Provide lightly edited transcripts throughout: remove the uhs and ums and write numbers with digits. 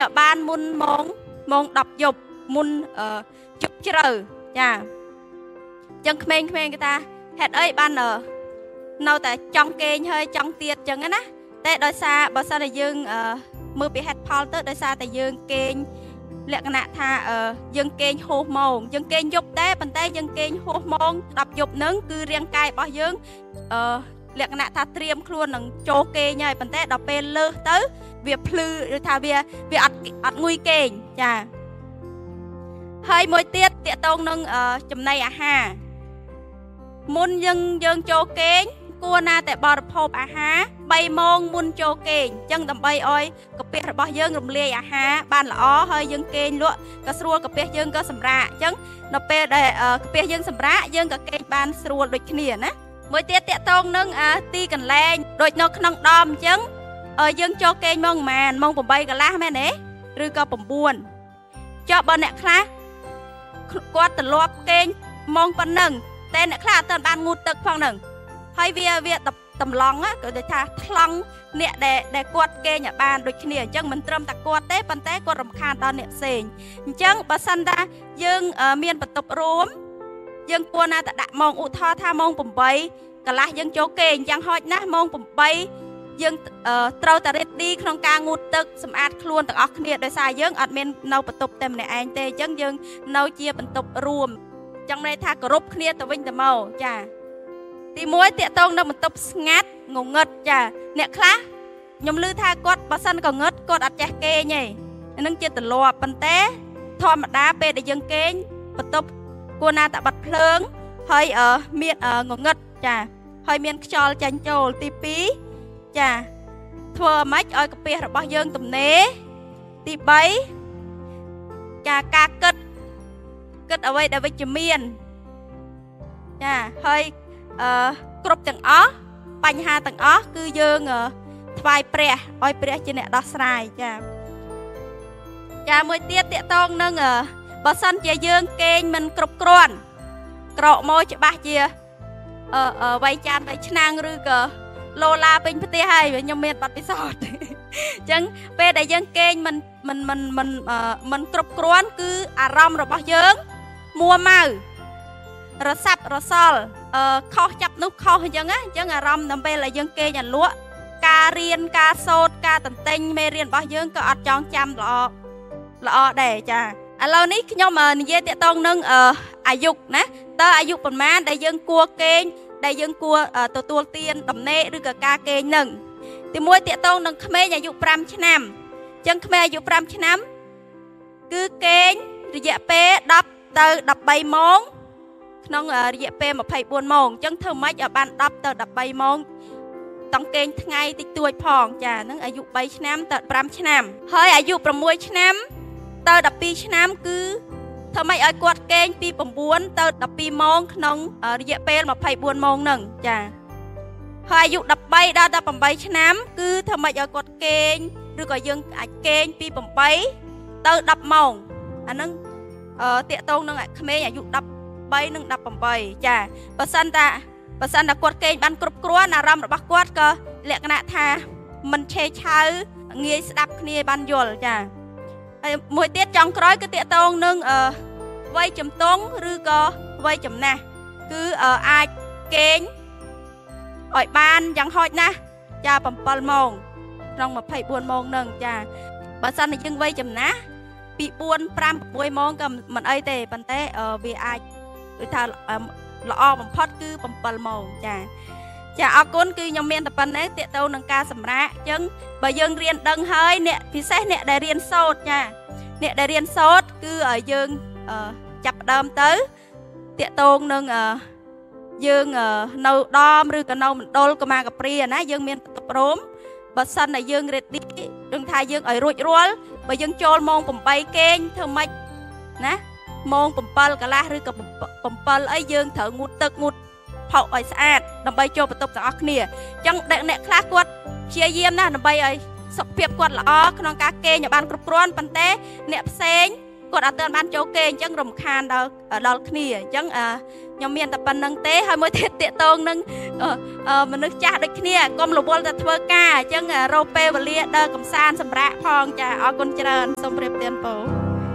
ban muôn mong đọc dục muôn chụp chờ cha chân khen cái ta hẹn ấy ban ở nâu tại trong kênh hơi trong tiệt chẳng á tệ đôi xa bảo sao là dương mưa bị hẹn Paul tới đôi xa tại dương kênh lệ cái nạ tha dương kênh hô môn dương kênh dục tế bàn tay dương kênh hô môn đọc dục nướng cứ riêng cài bao dương lệ cái nạ tha triêm luôn nằng chô kê nhai bàn tay đọc bên lơ tới việc plư rồi thà việc ọt nguy kênh chà hơi môi tiết tiệt tông nâng chùm này ha muôn dân chô kênh cua na tại bờ phộp ha bay mong muôn chô kênh chân tầm bay ơi cặp bè bao dương rầm lê ha ban là ó hơi dân kênh lụa cả xua cặp bè dương có sầm rạ chân nộp bè để cặp bè dương sầm rạ dương cả kênh ban xua đôi kia nè mỗi tiết tiệt tông nâng ti cần lên đôi nó nâng đom chân dân chô kênh mong màn mong bay cả lá mẹ nè rư có bầm buồn cho bên nè khá quát từ loa kênh mong phần nâng tên nè khá tên ban ngụt tực phong nâng hay việc tập tầm lòng á cứ để tha thăng nè để quát kê nhà ban đôi khi chân mình trâm tạc quát té pan té quát rầm khan đo nè sền chân bà san ra dương miền bật tập rốm dương quân na đã mong u tho tha mong bầm bay cả lá dương chỗ kê chẳng hỏi na mong bầm bay dương trâu ta đi không ca ngụt tức sầm ạt luôn tạc óc nè để xài dương ạt miền nâu bật tập tem nè anh tê chân dương nâu chia bật tập rùm trong này tha cờ rúp nè tờ vinh tờ màu chà thì mỗi tiệt tông nó một tập ngát ngủ ngất chà nè khá nhom lư tha cốt bà sân còn ngất cốt ắt chặt kê nhỉ nâng chia từ lò bần té thò mặt đá bê để dân kê bật tập cô na tạ bật phơn hơi miệng ngủ ngất chà hơi miệng cho chanh trồ tí pí chà thua mách ơi cặp bè bao dân tụm nế tí bấy chà ca cất ở đây để với chữ miền chà hơi cướp từng ó bánh ha từng ó cứ dương vài pre oi pre trên nè đo sài chà mười tiết tiệt tông nâng bà sân chia dương kênh mình cướp cron cọ môi cho ba chia vay chan vay nang rư cờ lô la pin phe hay với nhom miệt bật bị sọt chẳng về đại dương kênh mình cướp cron cứ rom rồi bao dương mua màu rồi sập rồi sol kho chập nút kho chẳng á chẳng rom nằm bên là dương kê nhà lúa ca riên ca sốt ca tần tinh mê riên bao dương có ọt chọn chăm lọ để chà lâu ní nhưng mà dễ tiệt tông nâng ai dục nè tơ ai dục phần má đại dương cua kê đại dương cua tua tiên đầm nê đưa cả ca kê nâng thì mỗi tiệt tông nâng khmer nhà dục pram chnam chẳng khmer dục pram chnam cứ kê rồi dạ pé đập từ đập bay món nông dẹp pe mà phải buồn mòn chân thơm mấy ở ban đập tờ đập bay mòn tông kênh ngay thì tuổi phòn chà nângอายุ 3 ឆ្នាំtờ 5 ឆ្នាំhơiอายุ 6 ឆ្នាំtờ đập 2 ឆ្នាំគឺធ្វើម៉េចឲ្យគាត់កេងពី 9 ទៅ 12 ម៉ោងក្នុងរយៈពេល 24 ម៉ោងហ្នឹងចាហើយអាយុ 13 ដល់ 18 ឆ្នាំគឺធ្វើម៉េចឲ្យគាត់កេងឬក៏យើងអាចកេងពី 8 ទៅ 10 ម៉ោងអាហ្នឹងតាក់ទងនឹងក្មេងអាយុ 3 និង 18 ចាបើសិនតាគាត់កេងបានគ្រប់គ្រាន់អារម្មណ៍របស់គាត់ក៏លក្ខណៈថាមិនឆេឆៅងាយស្ដាប់គ្នាបានយល់ចាហើយមួយទៀតចុងក្រោយគឺតាក់ទងនឹងវ័យជំទង់ឬក៏វ័យចំណាស់គឺអាចកេងឲ្យបានយ៉ាងហោចណាស់ចា7 ម៉ោងក្នុង 24 ម៉ោងហ្នឹងចាបើសិនជាយើងវ័យចំណាស់ពី 4 5 6 ម៉ោងក៏មិនអីទេប៉ុន្តែវាអាចគឺថាល្អបំផុតគឺ 7 ម៉ោងចាអរគុណគឺខ្ញុំមានតែប៉ុណ្ណេះទាក់ទងនឹងការសម្រាកអញ្ចឹងបើយើងរៀនដឹងហើយអ្នកពិសេសអ្នកដែលរៀនសូត្រចាអ្នកដែលរៀនសូត្រគឺឲ្យយើងចាប់ផ្ដើមទៅទាក់ទងនឹងយើងនៅដំឬក៏នៅមណ្ឌលកម្មាកព្រាណាយើងមានបន្ទប់រោមបើសិនតែយើង ready ដឹងថាយើងឲ្យរួចរាល់បើយើងចូលម៉ោង 8 កេងធ្វើម៉េចណាម៉ោង 7 កន្លះឬក៏ 7 អីយើងត្រូវងូតទឹកងូតផុសឲ្យស្អាតដើម្បីចូលបន្ទប់ទាំងអស់គ្នាអញ្ចឹងអ្នកខ្លះគាត់ព្យាយាមណាដើម្បីឲ្យសុខភាពគាត់ល្អក្នុងការកេងឲ្យបានគ្រប់គ្រាន់ប៉ុន្តែអ្នកផ្សេងគាត់អត់ទាន់បានចូលគេអញ្ចឹងរំខានដល់គ្នាអញ្ចឹងខ្ញុំមានតែប៉ុណ្្នឹងទេហើយមួយទៀតតាកតងនឹងមនុស្សចាស់ដូចគ្នាកុំរវល់តែធ្វើការអញ្ចឹងរកពេលវេលាដើរកំសាន្តសម្រាកផងចាអរគុណច្រើនសូមប្រៀបទានពរ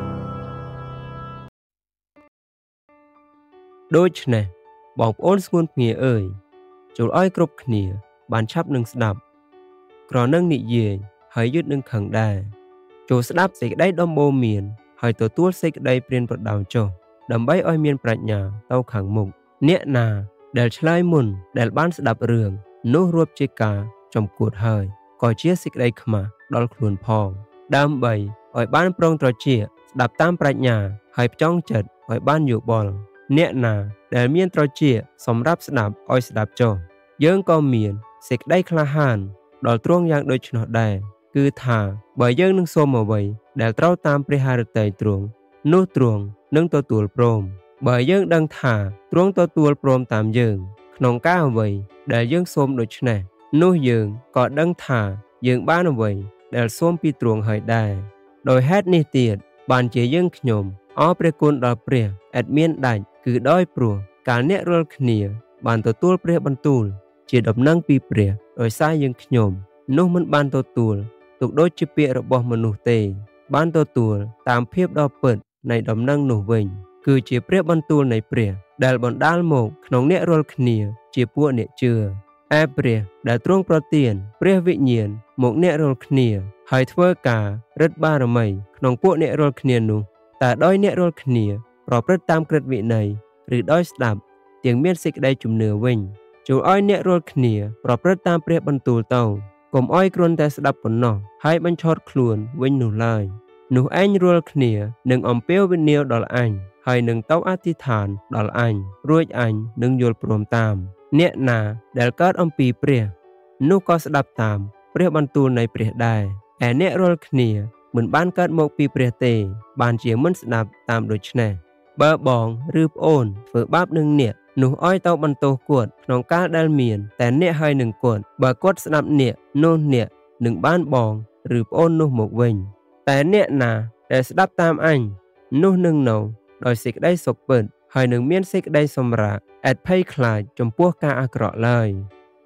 ដូច្នេះបងប្អូនស្ងួនភ្ងាអើយចូលឲ្យគ្រប់គ្នាបានឆាប់នឹងស្ដាប់ក្រនឹងនិយាយហើយយឺតនឹងខឹងដែរចូលស្ដាប់សេចក្តីដំបូន្មានហើយទទួលសេចក្តីព្រានប្រដៅចុះដើម្បីឲ្យមានប្រាជ្ញាទៅខាងមុខអ្នកណាដែលឆ្លើយមុនដែលបានស្ដាប់រឿងនោះរួបជាការចំគួតហើយក៏ជាសេចក្តីខ្មាស់ដល់ខ្លួនផងដើម្បីឲ្យបានប្រុងត្រចៀកស្ដាប់តាមប្រាជ្ញាហើយផ្ចង់ចិត្តឲ្យបានយោបល់អ្នកណាដែលមានត្រចៀកសម្រាប់ស្ដាប់ឲ្យស្ដាប់ចុះយើងក៏មានសេចក្តីក្លាហានដល់ទ្រង់យ៉ាងដូច្នោះដែរគឺថាបើយើងនឹងសូមអ្វីដែលត្រូវតាមព្រះハរតីទ្រង់នោះទ្រង់នឹងទទួលព្រមបើយើងដឹងថាទ្រង់ទទួលព្រមតាមយើងក្នុងការអ្វីដែលយើងសូមដូច្នេះនោះយើងក៏ដឹងថាយើងបានអ្វីដែលសូមពីទ្រង់ហើយដែរដោយហេតុនេះទៀតបានជាយើងខ្ញុំអរព្រះគុណដល់ព្រះឥតមានដាច់គឺដោយព្រោះកាលអ្នករាល់គ្នាបានទទួលព្រះបន្ទូលជាដំណឹងពីព្រះដោយសារយើងខ្ញុំនោះមិនបានទទួលទុកដូចជាពាក្យរបស់មនុស្សទេបានទទួលតាមភាពដ៏ពិតនៃដំណឹងនោះវិញគឺជាព្រះបន្ទូលនៃព្រះដែលបណ្ដាលមកក្នុងអ្នករាល់គ្នាជាពួកអ្នកជឿឯព្រះដែលទ្រង់ប្រទានព្រះវិញ្ញាណមកអ្នករាល់គ្នាហើយធ្វើការរិទ្ធបារមីក្នុងពួកអ្នករាល់គ្នានោះតែដោយអ្នករាល់គ្នាប្រព្រឹត្តតាមក្រឹតវិន័យឬដោយស្ដាប់ទាំងមានសេចក្តីជំនឿវិញចូលឲ្យអ្នករាល់គ្នាប្រព្រឹត្តតាមព្រះបន្ទូលទៅកុំឲ្យគ្រាន់តែស្ដាប់ប៉ុណ្ណោះហើយបញ្ឆោតខ្លួនវិញនោះឡើយនោះឯងរាល់គ្នានឹងអំពាវនាវដល់អញហើយនឹងទៅអធិដ្ឋានដល់អញរួចអញនឹងយល់ព្រមតាមអ្នកណាដែលកើតអំពីព្រះនោះក៏ស្ដាប់តាមព្រះបន្ទូលនៃព្រះដែរឯអ្នករាល់គ្នាមិនបានកើតមកពីព្រះទេបានជាមិនស្ដាប់តាមដូច្នេះបើបងឬប្អូនធ្វើបាបនឹងអ្នកនោះឲ្យទៅបន្ទោសគាត់ក្នុងកាលដែលមានតែអ្នកហើយនឹងគាត់បើគាត់ស្ដាប់អ្នកនោះអ្នកនឹងបានបងឬប្អូននោះមកវិញតែអ្នកណាដែលស្ដាប់តាមអញនោះនឹងនៅដោយសេចក្តីសុខពិតហើយនឹងមានសេចក្តីសម្រាកឥតភ័យខ្លាចចំពោះការអាក្រក់ឡើយ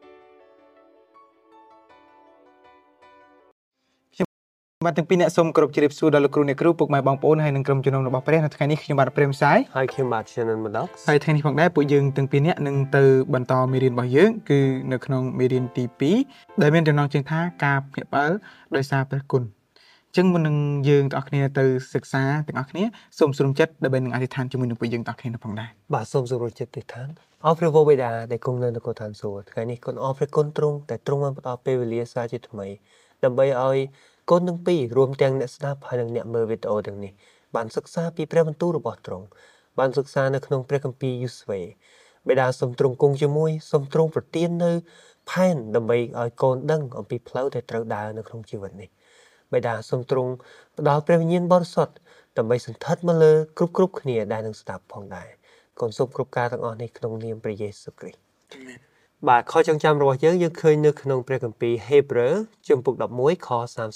បាទទាំងពីរអ្នកសូមគោរពជម្រាបសួរដល់លោកគ្រូអ្នកគ្រូពុកម៉ែបងប្អូនហើយនឹងក្រុមជំនុំរបស់ព្រះនៅថ្ងៃនេះខ្ញុំបាទព្រាមសាយហើយខ្ញុំបាទ Shannon Maddox ហើយថ្ងៃនេះផងដែរពួកយើងទាំងពីរអ្នកនឹងទៅបន្តមេរៀនរបស់យើងគឺនៅក្នុងមេរៀនទី2ដែលមានចំណងជើងថាការភ្ញាក់ផ្អើលដោយសារព្រះគុណអញ្ចឹងមុននឹងយើងទាំងអស់គ្នាទៅសិក្សាទាំងអស់គ្នាសូមស្រុំចិត្តដើម្បីនឹងអធិដ្ឋានជាមួយនឹងពួកយើងទាំងអស់គ្នាផងដែរបាទសូមស្រុំចិត្តអធិដ្ឋានអរព្រះវរបិតាដែលគង់នៅនគរឋានសួគ៌ថ្ងៃនេះគុណអរព្រះគុណទ្រង់តែទ្រង់បានផ្ដល់ពេលវេលាសារជាថ្មីដើម្បីឲ្យកូនទាំងពីររួមទាំងអ្នកស្ដាប់ហើយនិងអ្នកមើលវីដេអូទាំងនេះបានសិក្សាពីព្រះបន្ទូលរបស់ទ្រង់បានសិក្សានៅក្នុងព្រះគម្ពីរយូស្វេបិតាសូមទ្រង់គង់ជាមួយសូមទ្រង់ប្រទាននៅផែនដើម្បីឲ្យកូនដឹងអំពីផ្លូវដែលត្រូវដើរនៅក្នុងជីវិតនេះបិតាសូមទ្រង់ផ្ដល់ព្រះវិញ្ញាណបរិសុទ្ធដើម្បីសន្ធិដ្ឋមកលើគ្រប់គ្នាដែលនឹងស្ដាប់ផងដែរកូនសូមគ្រប់ការទាំងអស់នេះក្នុងនាមព្រះយេស៊ូវគ្រីស្ទអាមែនបាទខចងចាំរបស់យើងឃើញនៅក្នុងព្រះគម្ពីរហេព្រើរជំពូក11ខ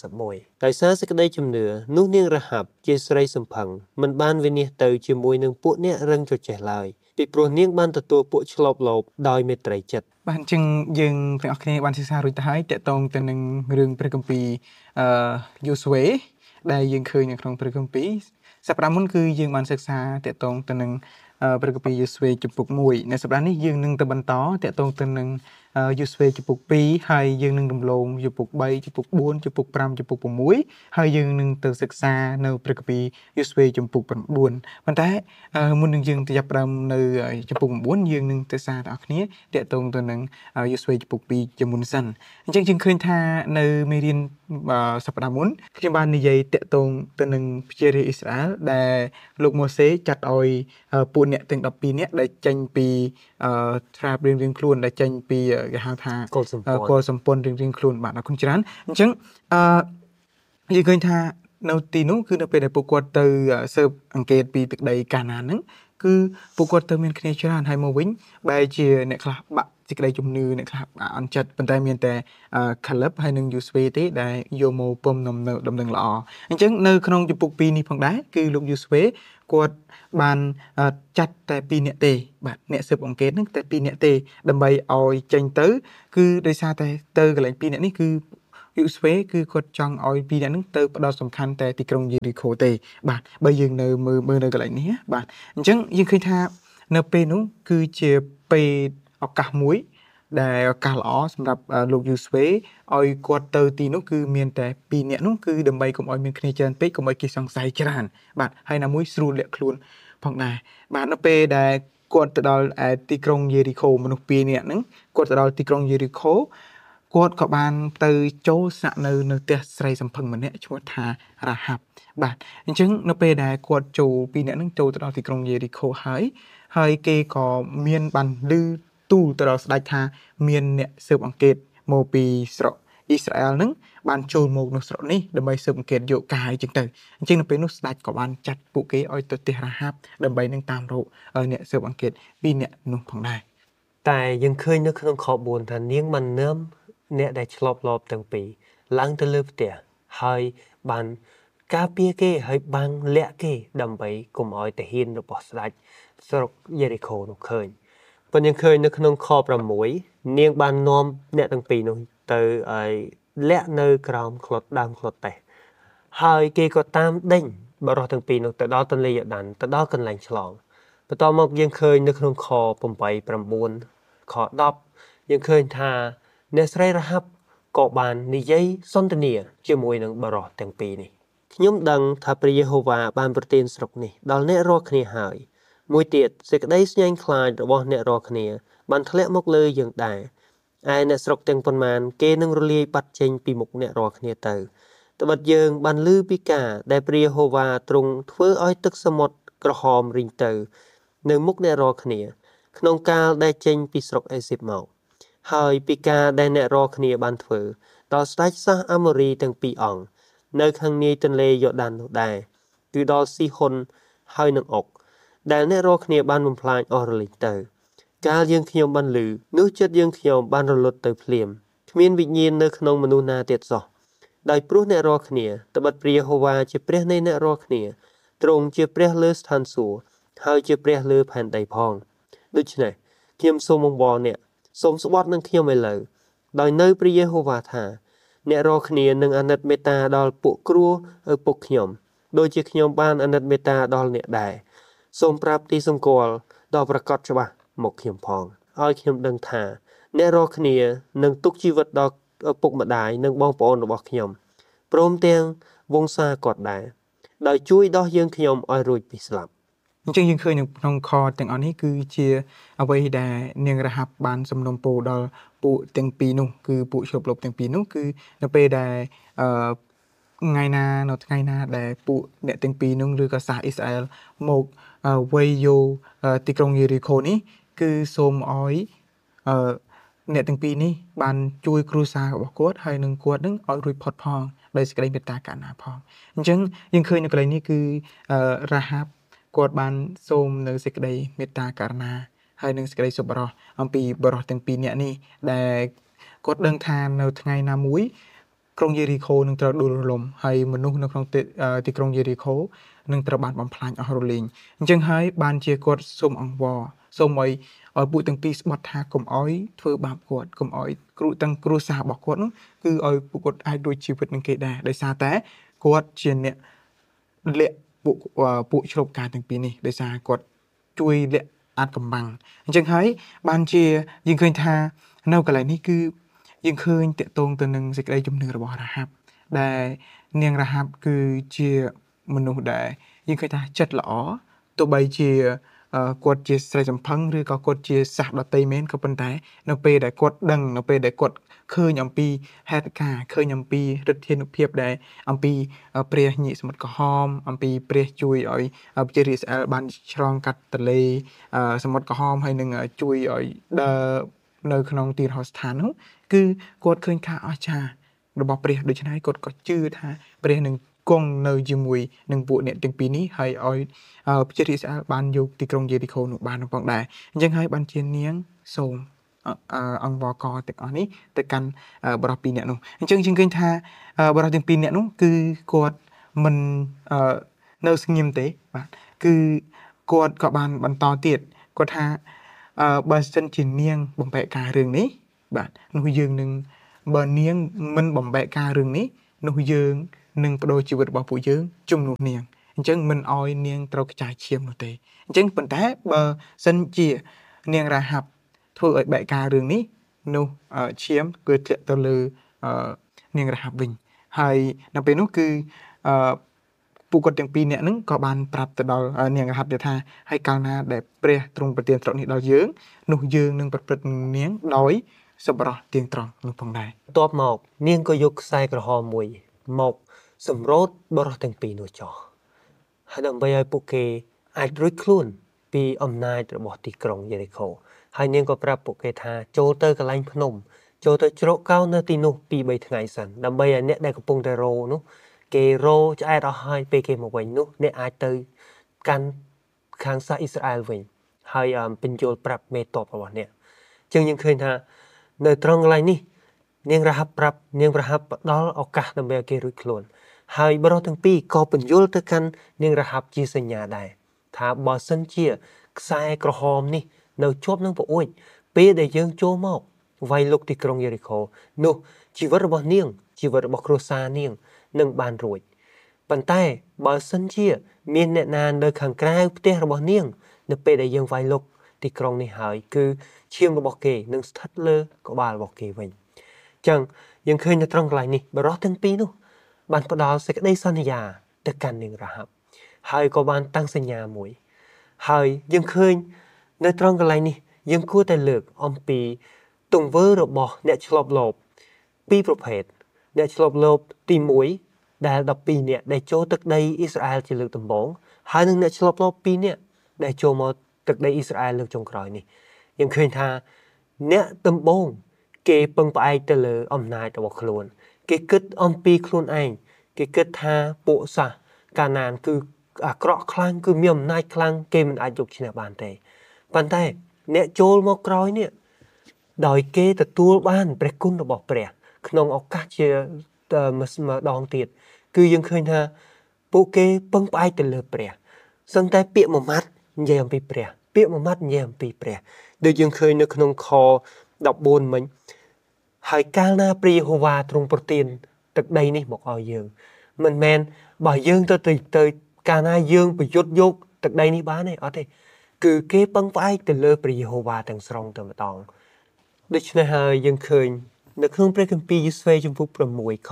31ដោយសារសេចក្តីជំនឿនោះនាងរ៉ាហាប់ជាស្រីសំផឹងមិនបានវិនិច្ឆ័យទៅជាមួយនឹងពួកអ្នករឹងជជែកឡើយពីព្រោះនាងបានទទួលពួកឆ្លប់លោបដោយមេត្រីចិត្តបាទអញ្ចឹងយើងទាំងអស់គ្នាបានសិក្សារួចទៅហើយតកតងទៅនឹងរឿងព្រះគម្ពីរយូស្វេដែលយើងឃើញនៅក្នុងព្រះគម្ពីរសប្តាហ៍មុនគឺយើងបានសិក្សាតកតងទៅនឹងព្រះគម្ពីរយូស្វេជំពូក1នៅសប្តាហ៍នេះយើងនឹងទៅបន្តតកតងទៅនឹងយូស្វេជំពូក2ហើយយើងនឹងរំលងជំពូក3ជំពូក4ជំពូក5ជំពូក6ហើយយើងនឹងទៅសិក្សានៅព្រះគម្ពីរយូស្វេជំពូក9ប៉ុន្តែមុននឹងយើងទៅចាប់ផ្ដើមនៅជំពូក9យើងនឹងទៅសារដល់អ្នកគ្នាតកតងទៅនឹងយូស្វេជំពូក2ជាមុនសិនអញ្ចឹងយើងឃើញថានៅមេរៀនសប្តាហ៍មុនខ្ញុំបាននិយាយតកតងទៅនឹងប្រជារាស្ត្រអ៊ីស្រាអែលដែលលោកម៉ូសេចាត់ឲ្យពួកអ្នកទាំង12នាក់ដែលចេញពីត្រារៀងៗខ្លួនដែលចេញពីគេហៅថាគោលសម្ព័ន្ធរៀងៗខ្លួនបាទអរគុណច្រើនអញ្ចឹងយើងឃើញថានៅទីនោះគឺនៅពេលដែលពួកគាត់ទៅស៊ើបអង្កេតពីទឹកដីកាណានហ្នឹងគឺពួកគាត់ទៅមានគ្នាច្រើនហើយមកវិញបែរជាអ្នកខ្លះបាក់សេចក្តីជំនឿអ្នកខ្លះអន់ចិត្តប៉ុន្តែមានតែCaleb ហើយនឹង Joshua ទេដែលយកមកពំដំណឹងល្អអញ្ចឹងនៅក្នុងជំពូក2នេះផងដែរគឺលោក Joshua គាត់បានចាត់តែ2នាក់ទេបាទអ្នកស៊ើបអង្កេតហ្នឹងតែ2នាក់ទេដើម្បីឲ្យចេញទៅគឺដោយសារតែទៅកន្លែង2នាក់នេះគឺJoshua គឺគាត់ចង់ឲ្យ2នាក់ហ្នឹងទៅផ្ដោតសំខាន់តែទីក្រុងយេរីកូទេបាទបើយើងនៅមើលនៅកន្លែងនេះបាទអញ្ចឹងយើងឃើញថានៅពេលនោះគឺជាពេលឱកាសមួយដែលឱកាសល្អសម្រាប់លោកយូស្វេឲ្យគាត់ទៅទីនោះគឺមានតែ2នាក់នោះគឺដើម្បីកុំឲ្យមានគ្នាច្រើនពេកកុំឲ្យគេសង្ស័យច្រើនបាទហើយណាមួយស្រួលលាក់ខ្លួនផងដែរបាទនៅពេលដែលគាត់ទៅដល់ទីក្រុងយេរីកូមនុស្ស2នាក់ហ្នឹងគាត់ទៅដល់ទីក្រុងយេរីកូគាត់ក៏បានទៅចូលស្នាក់នៅផ្ទះស្រីសម្ភឹងម្នាក់ឈ្មោះថារ៉ាហាប់បាទអញ្ចឹងនៅពេលដែលគាត់ចូល2នាក់ហ្នឹងចូលទៅដល់ទីក្រុងយេរីកូហើយគេក៏មានបានឮទូលទៅដល់ស្ដេចថាមានអ្នកស៊ើបអង្កេតមកពីស្រុកអ៊ីស្រាអែលហ្នឹងបានចូលមកនៅស្រុកនេះដើម្បីស៊ើបអង្កេតយកការអញ្ចឹងទៅអញ្ចឹងនៅពេលនោះស្ដេចក៏បានចាត់ពួកគេឲ្យទៅផ្ទះរ៉ាហាប់ដើម្បីនឹងតាមរកអ្នកស៊ើបអង្កេត2នាក់នោះផងដែរតែយើងឃើញនៅក្នុងខ4ថានាងបាននាំអ្នកដែលឆ្លប់លបទាំងពីរឡើងទៅលើផ្ទះហើយបានការពារគេហើយបានលាក់គេដើម្បីកុំឲ្យទាហានរបស់ស្ដេចស្រុកយេរីកូនោះឃើញប៉ុន្តែយើងឃើញនៅក្នុងខ6នាងបាននាំអ្នកទាំងពីរនោះទៅឲ្យលាក់នៅក្រោមក្លុតដើមក្លុតតេះហើយគេក៏តាមដេញបរិសុទ្ធទាំងពីរនោះទៅដល់ទន្លេយ៉ូដានទៅដល់កន្លែងឆ្លងបន្ទាប់មកយើងឃើញនៅក្នុងខ8 9ខ10យើងឃើញថាអ្នកស្រីរ៉ាហាប់ក៏បាននិយាយសន្ទនាជាមួយនឹងបរិសុទ្ធទាំងពីរនេះខ្ញុំដឹងថាព្រះយេហូវ៉ាបានប្រទានស្រុកនេះដល់អ្នករាល់គ្នាហើយមួយទៀតសេចក្តីស្ញែងខ្លាចរបស់អ្នករាល់គ្នាបានធ្លាក់មកលើយើងដែរឯអ្នកស្រុកទាំងប៉ុន្មានគេនឹងរលាយបាត់ចេញពីមុខអ្នករាល់គ្នាទៅត្បិតយើងបានឮពីការដែលព្រះយេហូវ៉ាទ្រង់ធ្វើឲ្យទឹកសមុទ្រក្រហមរីងទៅនៅមុខអ្នករាល់គ្នាក្នុងកាលដែលចេញពីស្រុកអេស៊ីបមកហើយពីការដែលអ្នករាល់គ្នាបានធ្វើដល់ស្ដេចសាសអាម៉ូរីទាំងពីរអង្គនៅខាងនាយទន្លេយ៉ូដាននោះដែរគឺដល់ស៊ីហ៊ុនហើយនឹងអុកដែលអ្នករាល់គ្នាបានបំផ្លាញអស់រលីងទៅកាលយើងខ្ញុំបានឮនោះចិត្តយើងខ្ញុំបានរលត់ទៅភ្លាមគ្មានវិញ្ញាណនៅក្នុងមនុស្សណាទៀតសោះដោយព្រោះអ្នករាល់គ្នាត្បិតព្រះយេហូវ៉ាជាព្រះនៃអ្នករាល់គ្នាទ្រង់ជាព្រះលើស្ថានសួគ៌ហើយជាព្រះលើផែនដីផងដូច្នេះខ្ញុំសូមអង្វរអ្នកសូមស្បត់នឹងខ្ញុំឥឡូវដោយនៅព្រះយេហូវ៉ាថាអ្នករាល់គ្នានឹងអាណិតមេត្តាដល់ពួកគ្រួឪពុកខ្ញុំដូចជាខ្ញុំបានអាណិតមេត្តាដល់អ្នកដែរសូមប្រាប់ទីសម្គាល់ដល់ប្រកាសច្បាស់មកខ្ញុំផងឲ្យខ្ញុំដឹងថាអ្នករាល់គ្នានឹងទុកជីវិតដល់ឪពុកម្ដាយនិងបងប្អូនរបស់ខ្ញុំព្រមទាំងវង្សាគាត់ដែរដោយជួយដោះយើងខ្ញុំឲ្យរួចពីស្លាប់អញ្ចឹងយើងឃើញនៅក្នុងខទាំងអស់នេះគឺជាអ្វីដែលនាងរ៉ាហាប់បានសំណូមពរដល់ពួកទាំងពីរនោះគឺពួកឈប់លបទាំងពីរនោះគឺនៅពេលដែលថ្ងៃណាដែលពួកអ្នកទាំងពីរនោះឬក៏សាសអ៊ីស្រាអែលមកវាយយកទីក្រុងយេរីកូនេះគឺសូមឲ្យអ្នកទាំងពីរនេះបានជួយគ្រួសាររបស់គាត់ហើយនឹងគាត់នឹងឲ្យរួចផុតផងដោយសេចក្តីមេត្តាករុណាផងអញ្ចឹងយើងឃើញនៅកន្លែងនេះគឺរ៉ាហាប់គាត់បានសូមនៅសេចក្តីមេត្តាករុណាហើយនឹងសេចក្តីសប្បុរសអំពីបរិសុទ្ធទាំងពីរនាក់នេះដែលគាត់ដឹងថានៅថ្ងៃណាមួយក្រុងយេរីកូនឹងត្រូវដួលរលំហើយមនុស្សនៅក្នុងទីក្រុងយេរីកូនឹងត្រូវបានបំផ្លាញអស់រលីងអញ្ចឹងហើយបានជាគាត់សូមអង្វរសូមឲ្យពួកទាំងពីរស្បត់ថាកុំឲ្យធ្វើបាបគាត់កុំឲ្យគ្រួសាររបស់គាត់នោះគឺឲ្យពួកគាត់អាចដូចជីវិតនឹងគេដែរដោយសារតែគាត់ជាអ្នកលាក់ពួកជ្រោបការទាំងពីរនេះដោយសារគាត់ជួយលាក់អាចកំបាំងអញ្ចឹងហើយបានជាយើងឃើញថានៅកន្លែងនេះគឺយើងឃើញតកតងទៅនឹងសេចក្តីជំនឿរបស់រ៉ាហាប់ដែលនាងរ៉ាហាប់គឺជាមនុស្សដែលយើងឃើញថាចិត្តល្អទោះបីជាគាត់ជាស្រីសម្ផឹងឬក៏គាត់ជាសាសដតីមែនក៏ប៉ុន្តែនៅពេលដែលគាត់ដឹងនៅពេលដែលគាត់ឃើញអំពីហេតុការណ៍ឃើញអំពីឫទ្ធានុភាពដែលអំពីព្រះញីសមុទ្រក្រហមអំពីព្រះជួយឲ្យប្រជារាស្ត្រអ៊ីស្រាអែលបានឆ្លងកាត់ទន្លេសមុទ្រក្រហមហើយនឹងជួយឲ្យដើរនៅក្នុងទីរហោស្ថាននោះគឺគាត់ឃើញការអស្ចារ្យរបស់ព្រះដូច្នេះគាត់ក៏ជឿថាព្រះនឹងគង់នៅជាមួយនឹងពួកអ្នកទាំងពីរនេះហើយឲ្យប្រជារាស្ត្រអ៊ីស្រាអែលបានយកទីក្រុងយេរីកូនោះបានផងដែរអញ្ចឹងហើយបានជានាងសូមអង្គវកទាំងអស់នេះទៅកាន់បរិះពីរនាក់នោះអញ្ចឹងយើងឃើញថាបរិះទាំងពីរនាក់នោះគឺគាត់មិននៅស្ងៀមទេបាទគឺគាត់ក៏បានបន្តទៀតគាត់ថាបើសិនជានាងបំបែកការរឿងនេះបាទនោះយើងនឹងបើនាងមិនបំបែកការរឿងនេះនោះយើងនឹងបដូរជីវិតរបស់ពួកយើងជំនួសនាងអញ្ចឹងមិនអោយនាងត្រូវខ្ចាយឈាមនោះទេអញ្ចឹងប៉ុន្តែបើសិនជានាងរ៉ាហាប់ធ្វើឲ្យបែកការរឿងនេះនោះឈាមគឺធ្លាក់ទៅលើនាងរ៉ាហាប់វិញហើយនៅពេលនោះគឺពួកគាត់ទាំងពីរនាក់ហ្នឹងក៏បានប្រាប់ទៅដល់នាងរ៉ាហាប់ទៅថាហើយកាលណាដែលព្រះទ្រង់ប្រទានទ្រព្យនេះដល់យើងនោះយើងនឹងប្រព្រឹត្តនាងដោយសប្បុរសទៀងត្រង់នោះផងដែរបន្ទាប់មកនាងក៏យកខ្សែក្រហមមួយមកសម្រូតបរិះទាំងពីរនោះចោះហើយដើម្បីឲ្យពួកគេអាចរួចខ្លួនពីអំណាចរបស់ទីក្រុងយេរីកូហើយនាងក៏ប្រាប់ពួកគេថាចូលទៅកន្លែងភ្នំចូលទៅជ្រកកោននៅទីនោះ 2-3 ថ្ងៃសិនដើម្បីឲ្យអ្នកដែលកំពុងតែរោនោះគេរោឆ្អែតអស់ហើយពេលគេមកវិញនោះអ្នកអាចទៅកាន់ខាងសាសអ៊ីស្រាអែលវិញហើយបញ្យល់ប្រាប់មេតបរបស់អ្នកអញ្ចឹងយើងឃើញថានៅត្រង់កន្លែងនេះនាងរ៉ាហាប់ប្រាប់នាងរ៉ាហាប់ផ្ដល់ឱកាសដើម្បីឲ្យគេរួចខ្លួនហើយបរិះទាំងពីរក៏បញ្យល់ទៅកាន់នាងរ៉ាហាប់ជាសញ្ញាដែរថាបើសិនជាខ្សែក្រហមនេះនៅជាប់នឹងប្អូចពេលដែលយើងចូលមកវាយលុកទីក្រុងយេរីកូនោះជីវិតរបស់នាងជីវិតរបស់គ្រួសារនាងនឹងបានរួចប៉ុន្តែបើសិនជាមានអ្នកណានៅខាងក្រៅផ្ទះរបស់នាងនៅពេលដែលយើងវាយលុកទីក្រុងនេះហើយគឺឈាមរបស់គេនឹងស្ថិតលើក្បាលរបស់គេវិញអញ្ចឹងយើងឃើញនៅត្រង់កន្លែងនេះបរិះទាំងពីរនោះបានផ្ដល់សេចក្តីសន្យាទៅកាន់នាងរ៉ាហាប់ហើយក៏បានតាំងសញ្ញាមួយហើយយើងឃើញនៅត្រង់កន្លែងនេះយើងគួរតែលើកអំពីទង្វើរបស់អ្នកឆ្លប់លោបពីរប្រភេទអ្នកឆ្លប់លោបទី1ដែល12នាក់ដែលចូលទឹកដីអ៊ីស្រាអែលជាលើកដំបូងហើយនឹងអ្នកឆ្លប់លោប2នាក់ដែលចូលមកទឹកដីអ៊ីស្រាអែលលើកចុងក្រោយនេះយើងឃើញថាអ្នកដំបូងគេពឹងផ្អែកទៅលើអំណាចរបស់ខ្លួនគេគិតអំពីខ្លួនឯងគេគិតថាពួកសាសកាណានគឺអាក្រក់ខ្លាំងគឺមានអំណាចខ្លាំងគេមិនអាចយកឈ្នះបានទេប៉ុន្តែអ្នកចូលមកក្រោយនេះដោយគេទទួលបានព្រះគុណរបស់ព្រះក្នុងឱកាសជាម្ដងទៀតគឺយើងឃើញថាពួកគេពឹងផ្អែកទៅលើព្រះសឹងតែពាក្យមួយម៉ាត់និយាយអំពីព្រះពាក្យមួយម៉ាត់និយាយអំពីព្រះដូចយើងឃើញនៅក្នុងខ14មិញហើយកាលណាព្រះយេហូវ៉ាទ្រង់ប្រទានទឹកដីនេះមកឲ្យយើងមិនមែនបើយើងទៅកាលណាយើងប្រយុទ្ធយកទឹកដីនេះបានទេអត់ទេគឺគេពឹងផ្អែកទៅលើព្រះយេហូវ៉ាទាំងស្រុងតែម្ដងដូច្នេះហើយយើងឃើញនៅក្នុងព្រះគម្ពីរយូស្វេជំពូក6ខ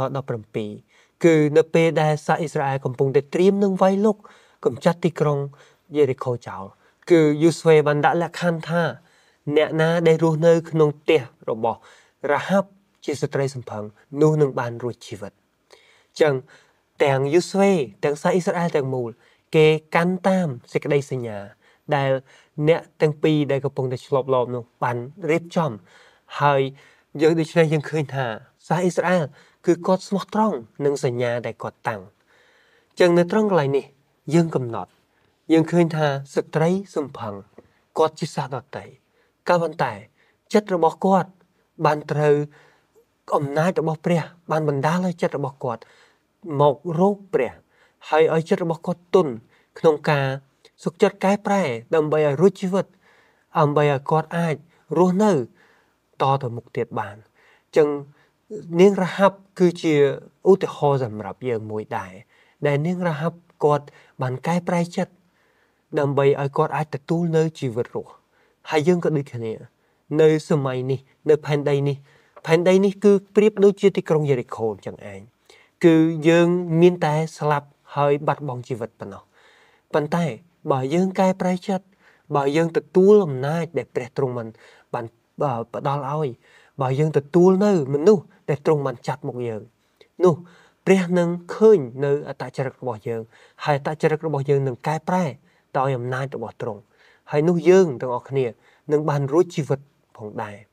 17គឺនៅពេលដែលសាសអ៊ីស្រាអែលកំពុងតែត្រៀមនឹងវាយលុកកម្ចាត់ទីក្រុងយេរីកូចោលគឺយូស្វេបានដាក់លក្ខខណ្ឌថាអ្នកណាដែលរស់នៅក្នុងផ្ទះរបស់រ៉ាហាប់ជាស្ត្រីសំផឹងនោះនឹងបានរួចជីវិតអញ្ចឹងទាំងយូស្វេទាំងសាសអ៊ីស្រាអែលទាំងមូលគេកាន់តាមសេចក្តីសញ្ញាដែលអ្នកទាំងពីរដែលកំពុងតែឆ្លប់លបនោះបានរៀបចំហើយយើងដូច្នេះយើងឃើញថាសាសអ៊ីស្រាអែលគឺគាត់ស្មោះត្រង់នឹងសញ្ញាដែលគាត់តាំងអញ្ចឹងនៅត្រង់កន្លែងនេះយើងកំណត់យើងឃើញថាស្ត្រីសំផឹងគាត់ជាសាសដតីក៏ប៉ុន្តែចិត្តរបស់គាត់បានត្រូវអំណាចរបស់ព្រះបានបណ្ដាលឲ្យចិត្តរបស់គាត់មករកព្រះហើយឲ្យចិត្តរបស់គាត់ទន់ក្នុងការសុខចិត្តកែប្រែដើម្បីឲ្យរួចជីវិតដើម្បីឲ្យគាត់អាចរស់នៅតទៅមុខទៀតបានអញ្ចឹងនាងរ៉ាហាប់គឺជាឧទាហរណ៍សម្រាប់យើងមួយដែរដែលនាងរ៉ាហាប់គាត់បានកែប្រែចិត្តដើម្បីឲ្យគាត់អាចទទួលនៅជីវិតរស់ហើយយើងក៏ដូចគ្នានៅសម័យនេះនៅផែនដីនេះគឺប្រៀបដូចជាទីក្រុងយេរីកូអញ្ចឹងឯងគឺយើងមានតែស្លាប់ហើយបាត់បង់ជីវិតប៉ុណ្ណោះប៉ុន្តែបើយើងកែប្រែចិត្តបើយើងទទួលអំណាចដែលព្រះទ្រង់បានផ្ដល់ឲ្យបើយើងទទួលនៅមនុស្សដែលទ្រង់បានចាត់មកយើងនោះព្រះនឹងឃើញនៅអត្តចរិតរបស់យើងហើយអត្តចរិតរបស់យើងនឹងកែប្រែដោយអំណាចរបស់ទ្រង់ហើយនោះយើងទាំងអស់គ្នានឹងបានរួចជីវិតផងដែរ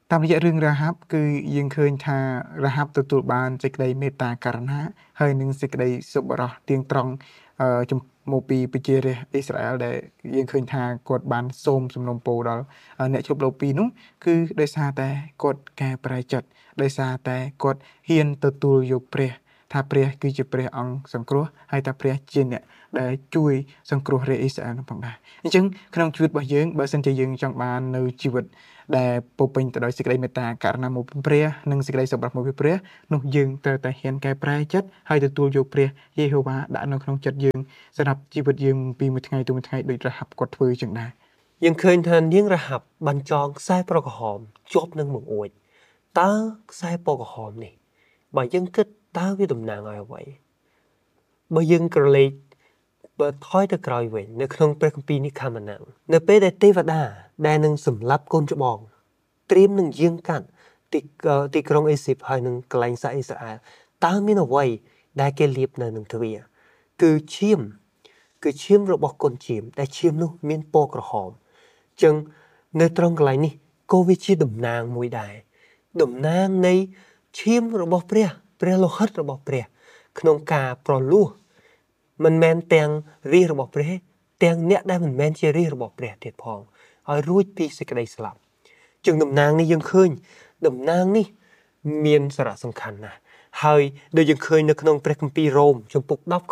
តាមរយៈរឿងរាហាប់គឺយើងឃើញថារាហាប់ទទួលបានសេចក្តីមេត្តាករុណាហើយនឹងសេចក្តីសប្បុរសទៀងត្រង់ចំមកពីប្រជារាស្ត្រអ៊ីស្រាអែលដែលយើងឃើញថាគាត់បានសូមសំណូមពរដល់អ្នកជប់លោកពីរនោះគឺដោយសារតែគាត់កែប្រែចិត្តដោយសារតែគាត់ហ៊ានទទួលយកព្រះថាព្រះគឺជាព្រះអង្គសង្គ្រោះហើយថាព្រះជាអ្នកដែលជួយសង្គ្រោះរាជអ៊ីស្រាអែលនោះផងដែរអញ្ចឹងក្នុងជីវិតរបស់យើងបើសិនជាយើងចង់បាននៅជីវិតដែលពោពេញទៅដោយសេចក្តីមេត្តាករុណាមកពីព្រះនិងសេចក្តីសប្បុរសមកពីព្រះនោះយើងត្រូវតែហ៊ានកែប្រែចិត្តហើយទទួលយកព្រះយេហូវ៉ាដាក់នៅក្នុងចិត្តយើងសម្រាប់ជីវិតយើងពីមួយថ្ងៃទៅមួយថ្ងៃដូចរហាប់គាត់ធ្វើចឹងដែរយើងឃើញថានាងរហាប់បានចងខ្សែប្រក្រហមជាប់នឹងបង្អួចតើខ្សែប្រក្រហមនេះបើយើងគិតតើវាតំណាងឲ្យអ្វីបើយើងក្រឡេកបើថយទៅក្រោយវិញនៅក្នុងព្រះគម្ពីរនេះខាងម៉ានាំងនៅពេលដែលទេវតាដែលនឹងសម្លាប់កូនច្បងត្រៀមនឹងយាងកាត់ទីក្រុងអេស៊ីបហើយនឹងកន្លែងសាអ៊ីស្រាអែលតើមានអ្វីដែលគេលាបនៅនឹងទ្វារគឺឈាមរបស់កូនឈាមដែលឈាមនោះមានពណ៌ក្រហមអញ្ចឹងនៅត្រង់កន្លែងនេះក៏វាជាតំណាងមួយដែរតំណាងនៃឈាមរបស់ព្រះលោហិតរបស់ព្រះក្នុងការប្រលោះមិនមែនទាំងរាជរបស់ព្រះទាំងអ្នកដែលមិនមែនជារាជរបស់ព្រះទៀតផងឲ្យរួចពីសេចក្តីស្លាប់ជាងតំណាងនេះយើងឃើញតំណាងនេះមានសារៈសំខាន់ណាស់ហើយដូចយើងឃើញនៅក្នុងព្រះគម្ពីររ៉ូមជំពូក10ខ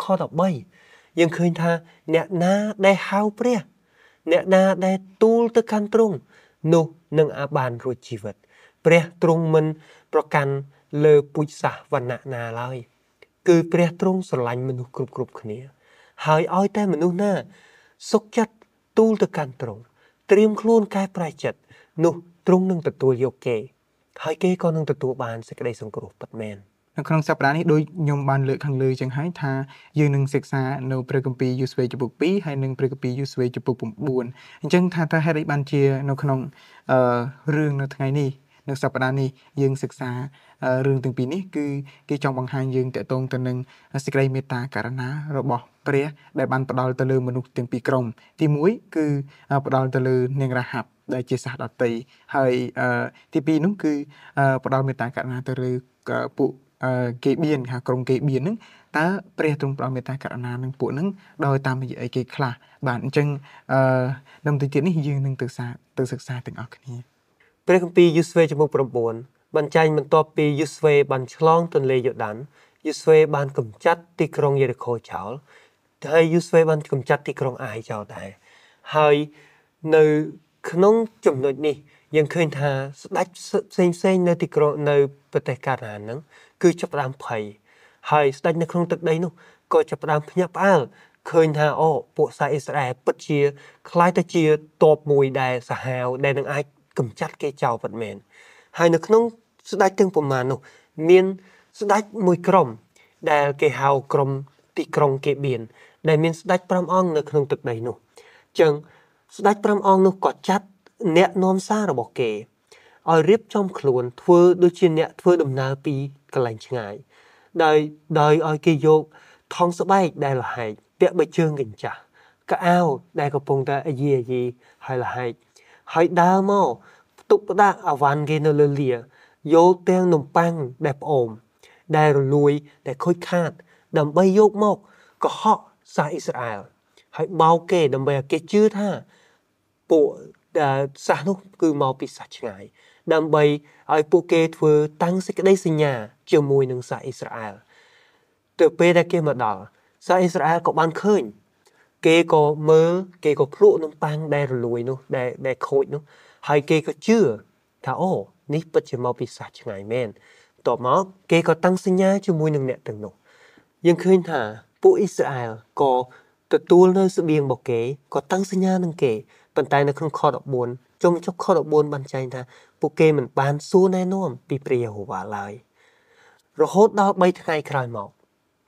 13យើងឃើញថាអ្នកណាដែលហៅព្រះអ្នកណាដែលទូលទៅកាន់ទ្រង់នោះនឹងបានរួចជីវិតព្រះទ្រង់មិនប្រកាន់លើពូជសាសន៍វណ្ណៈណាឡើយគឺព្រះទ្រង់ស្រឡាញ់មនុស្សគ្រប់គ្នាហើយឲ្យតែមនុស្សណាសុខចិត្តទូលទៅកាន់ទ្រង់ត្រៀមខ្លួនកែប្រែចិត្តនោះទ្រង់នឹងទទួលយកគេហើយគេក៏នឹងទទួលបានសេចក្តីសង្គ្រោះពិតមែននៅក្នុងសប្តាហ៍នេះដូចខ្ញុំបានលើកខាងលើចឹងហើយថាយើងនឹងសិក្សានៅព្រះគម្ពីរយូស្វេជំពូក2ហើយនិងព្រះគម្ពីរយូស្វេជំពូក9អញ្ចឹងថាតើហេតុអីបានជានៅក្នុងរឿងនៅថ្ងៃនេះនៅសប្តាហ៍នេះយើងសិក្សារឿងទាំងពីរនេះគឺគេចង់បង្ហាញយើងតកតងទៅនឹងសេចក្តីមេត្តាករុណារបស់ព្រះដែលបានផ្ដល់ទៅលើមនុស្សទាំងពីរក្រុមទី1គឺផ្ដល់ទៅលើនាងរ៉ាហាប់ដែលជាសាសដតីហើយទី2នោះគឺផ្ដល់មេត្តាករុណាទៅលើពួកគេបៀនក្រុមគេបៀនហ្នឹងតើព្រះទ្រង់ផ្ដល់មេត្តាករុណានឹងពួកហ្នឹងដោយតាមរយៈអីគេខ្លះបាទអញ្ចឹងនៅទីទៀតនេះយើងនឹងទៅសិក្សាទាំងអស់គ្នាព្រះគម្ពីរយូស្វេជំពូក9បានចែងបន្ទាប់ពីយូស្វេបានឆ្លងទន្លេយ៉ូដានយូស្វេបានកម្ចាត់ទីក្រុងយេរីកូចោលហើយយូស្វេបានកម្ចាត់ទីក្រុងអាយចោលដែរហើយនៅក្នុងចំណុចនេះយើងឃើញថាស្ដេចផ្សេងនៅទីក្រុងនៅប្រទេសកាណានហ្នឹងគឺចាប់ផ្ដើមភ័យហើយស្ដេចនៅក្នុងទឹកដីនោះក៏ចាប់ផ្ដើមភ្ញាក់ផ្អើលឃើញថាពួកសាសអ៊ីស្រាអែលពិតជាคล้ายទៅជាតបមួយដែលសាហាវដែលនឹងអាចកម្ចាត់គេចោលពិតមែនហើយនៅក្នុងស្ដេចទាំងប៉ុន្មាននោះមានស្ដេចមួយក្រុមដែលគេហៅក្រុមទីក្រុងគេបៀនដែលមានស្ដេច5អង្គនៅក្នុងទឹកដីនោះអញ្ចឹងស្ដេច5អង្គនោះក៏ចាត់អ្នកនាំសាររបស់គេឲ្យរៀបចំខ្លួនធ្វើដូចជាអ្នកធ្វើដំណើរពីកន្លែងឆ្ងាយដោយឲ្យគេយកថងស្បែកដែលលហែកពាក់បីជើងកញ្ចាស់កៅអៅដែលកំពុងតែអាយហើយលហែកហើយដើរមកផ្ទុកផ្ដាក់អាវ៉ាន់គេនៅលើលាយកទាំងនំប៉័ងដែលផ្អូមដែលរលួយដែលខូចខាតដើម្បីយកមកកុហកសាសអ៊ីស្រាអែលហើយបោកគេដើម្បីឲ្យគេជឿថាពួកសាសនោះគឺមកពីសាសឆ្ងាយដើម្បីឲ្យពួកគេធ្វើតាំងសេចក្តីសញ្ញាជាមួយនឹងសាសអ៊ីស្រាអែលទៅពេលដែលគេមកដល់សាសអ៊ីស្រាអែលក៏បានឃើញគេក៏មើលគេក៏ភ្លក់នំប៉័ងដែលរលួយនោះដែលខូចនោះហើយគេក៏ជឿថានេះពិតជាមកពីសាសឆ្ងាយមែនតបមកគេក៏តាំងសញ្ញាជាមួយនឹងអ្នកទាំងនោះយើងឃើញថាពួកអ៊ីស្រាអែលក៏ទទួលនៅស្បៀងរបស់គេក៏តាំងសញ្ញានឹងគេប៉ុន្តែនៅក្នុងខ14ចុងចុងខ14បានចែងថាពួកគេមិនបានសួរណែនាំពីព្រះយេហូវ៉ាឡើយរហូតដល់3ថ្ងៃក្រោយមក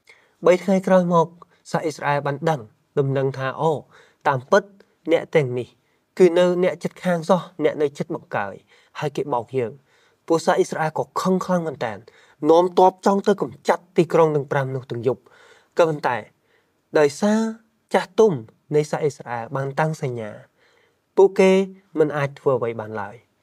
សាសអ៊ីស្រាអែលបានដឹងដំណឹងថាតាមពិតអ្នកទាំងនេះគឺនៅអ្នកចិត្តខាងសោះអ្នកនៅចិត្តបង្កើយហើយគេបោកយើងពួកសាសអ៊ីស្រាអែលក៏ខឹងខ្លាំងមែនតើនាំទ័ពចង់ទៅកម្ចាត់ទីក្រុងទាំង5នោះទាំងយប់ក៏ប៉ុន្តែដោយសារចាស់ទុំនៃសាសអ៊ីស្រាអែលបានតាំងសញ្ញាពួកគេមិនអាចធ្វើអ្វីបានឡើយ